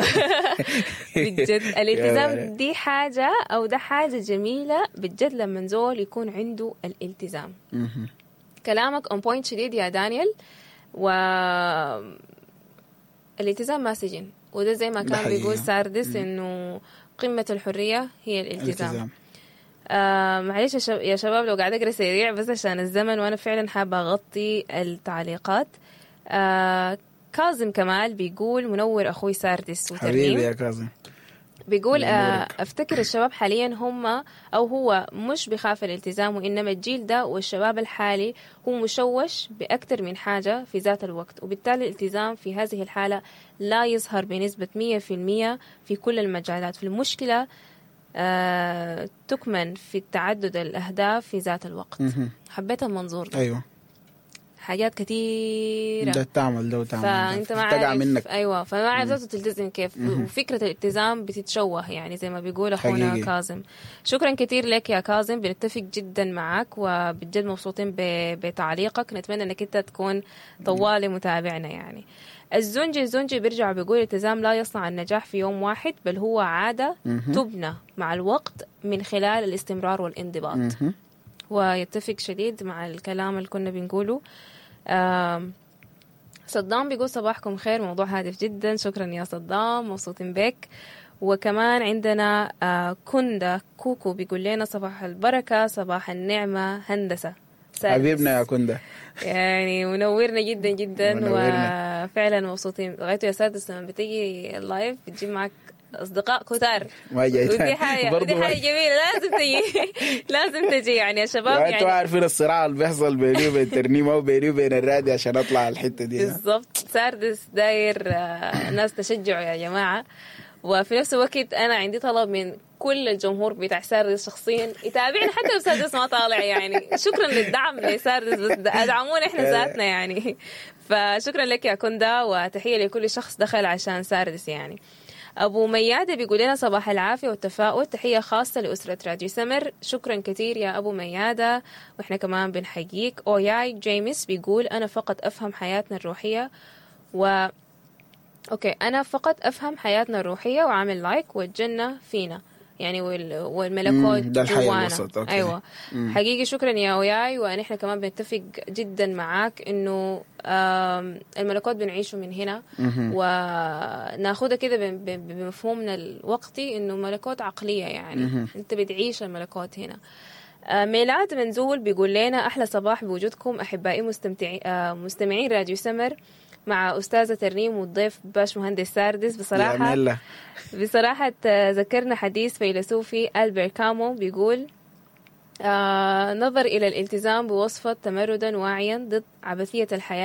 بجد الالتزام دي حاجة أو ده حاجة جميلة بجد لما زول يكون عنده الالتزام. كلامك on point شديد يا دانيال، و الالتزام ما سجن، وده زي ما كان بيقول ساردس إنه قمة الحرية هي الالتزام. الالتزام. آه معليش يا شباب لو قاعد أقرأ سريع بس عشان الزمن، وأنا فعلا حابة أغطي التعليقات. آه كاظم كمال بيقول منور أخوي ساردس وترنيم. حبيبي يا كاظم. بيقول آه أفتكر الشباب حاليا هم أو هو مش بخاف الالتزام، وإنما الجيل ده والشباب الحالي هو مشوش بأكثر من حاجة في ذات الوقت، وبالتالي الالتزام في هذه الحالة لا يظهر بنسبة مية في المية في كل المجالات. في المشكلة آه تكمن في التعدد الأهداف في ذات الوقت. حبيت المنظور ده. أيوة. حاجات كتيرة ده تعمل ده وتعمل فانت ما عارف منك. ايوه فما عارف ذاته تلتزم كيف. م- وفكره الالتزام بتتشوه يعني زي ما بيقول اخونا حقيقي. كاظم شكرا كتير لك يا كاظم، بنتفق جدا معك وبجد مبسوطين ب- بتعليقك. نتمنى انك انت تكون طوالي متابعنا يعني. الزنجي الزنجي بيرجع بيقول الالتزام لا يصنع النجاح في يوم واحد، بل هو عادة م- تبنى مع الوقت من خلال الاستمرار والانضباط. م- ويتفق شديد مع الكلام اللي كنا بنقوله. آه صدام بيقول صباحكم خير، موضوع هادف جدا. شكرا يا صدام، مبسوطين بك. وكمان عندنا آه كندا كوكو بيقول لنا صباح البركة، صباح النعمة هندسة. حبيبنا يا كندا يعني منورنا جدا جدا منورنا. وفعلا مبسوطين لغايته يا سادس لما بتيجي اللايف بتجيب معك أصدقاء كتار، ما جاي ودي حاجة ودي حاجة جميلة لازم تجي لازم تجي يعني يا شباب. يعني انتوا عارفين الصراع اللي بيحصل بيني وبين ترنيمة وبيني وبين الراديو عشان أطلع الحتة دي. بالضبط. ساردس داير ناس تشجعوا يا جماعة، وفي نفس الوقت أنا عندي طلب من كل الجمهور بتاع ساردس شخصيا يتابعنا حتى لو ساردس ما طالع يعني. شكرا للدعم لساردس، بس ادعمونا احنا ذاتنا يعني. فشكرا لك يا كندا، وتحية لكل شخص دخل عشان ساردس يعني. أبو ميادة بيقول لنا صباح العافية والتفاؤل، تحية خاصة لأسرة راديو سمر. شكرا كثير يا أبو ميادة، وإحنا كمان بنحييك. أوياي جيمس بيقول أنا فقط أفهم حياتنا الروحية و أوكي، أنا فقط أفهم حياتنا الروحية وعامل لايك والجنة فينا يعني، والملكوت ده الحي جوانا. الوسط. أوكي. أيوة. مم. حقيقي شكرا يا وياي، ونحن كمان بنتفق جدا معاك إنه الملكوت بنعيشه من هنا، وناخدها كده بمفهومنا الوقتي إنه ملكوت عقلية يعني. مم. أنت بتعيش الملكوت هنا. ميلاد منزول بيقول لنا أحلى صباح بوجودكم أحبائي مستمتعين مستمعين راديو سمر مع أستاذة ترنيم والضيف باش مهندس ساردس. بصراحة بصراحة ذكرنا حديث فيلسوفي ألبير كامو بيقول آه نظر إلى الالتزام بوصفة تمردا واعيا ضد عبثية الحياة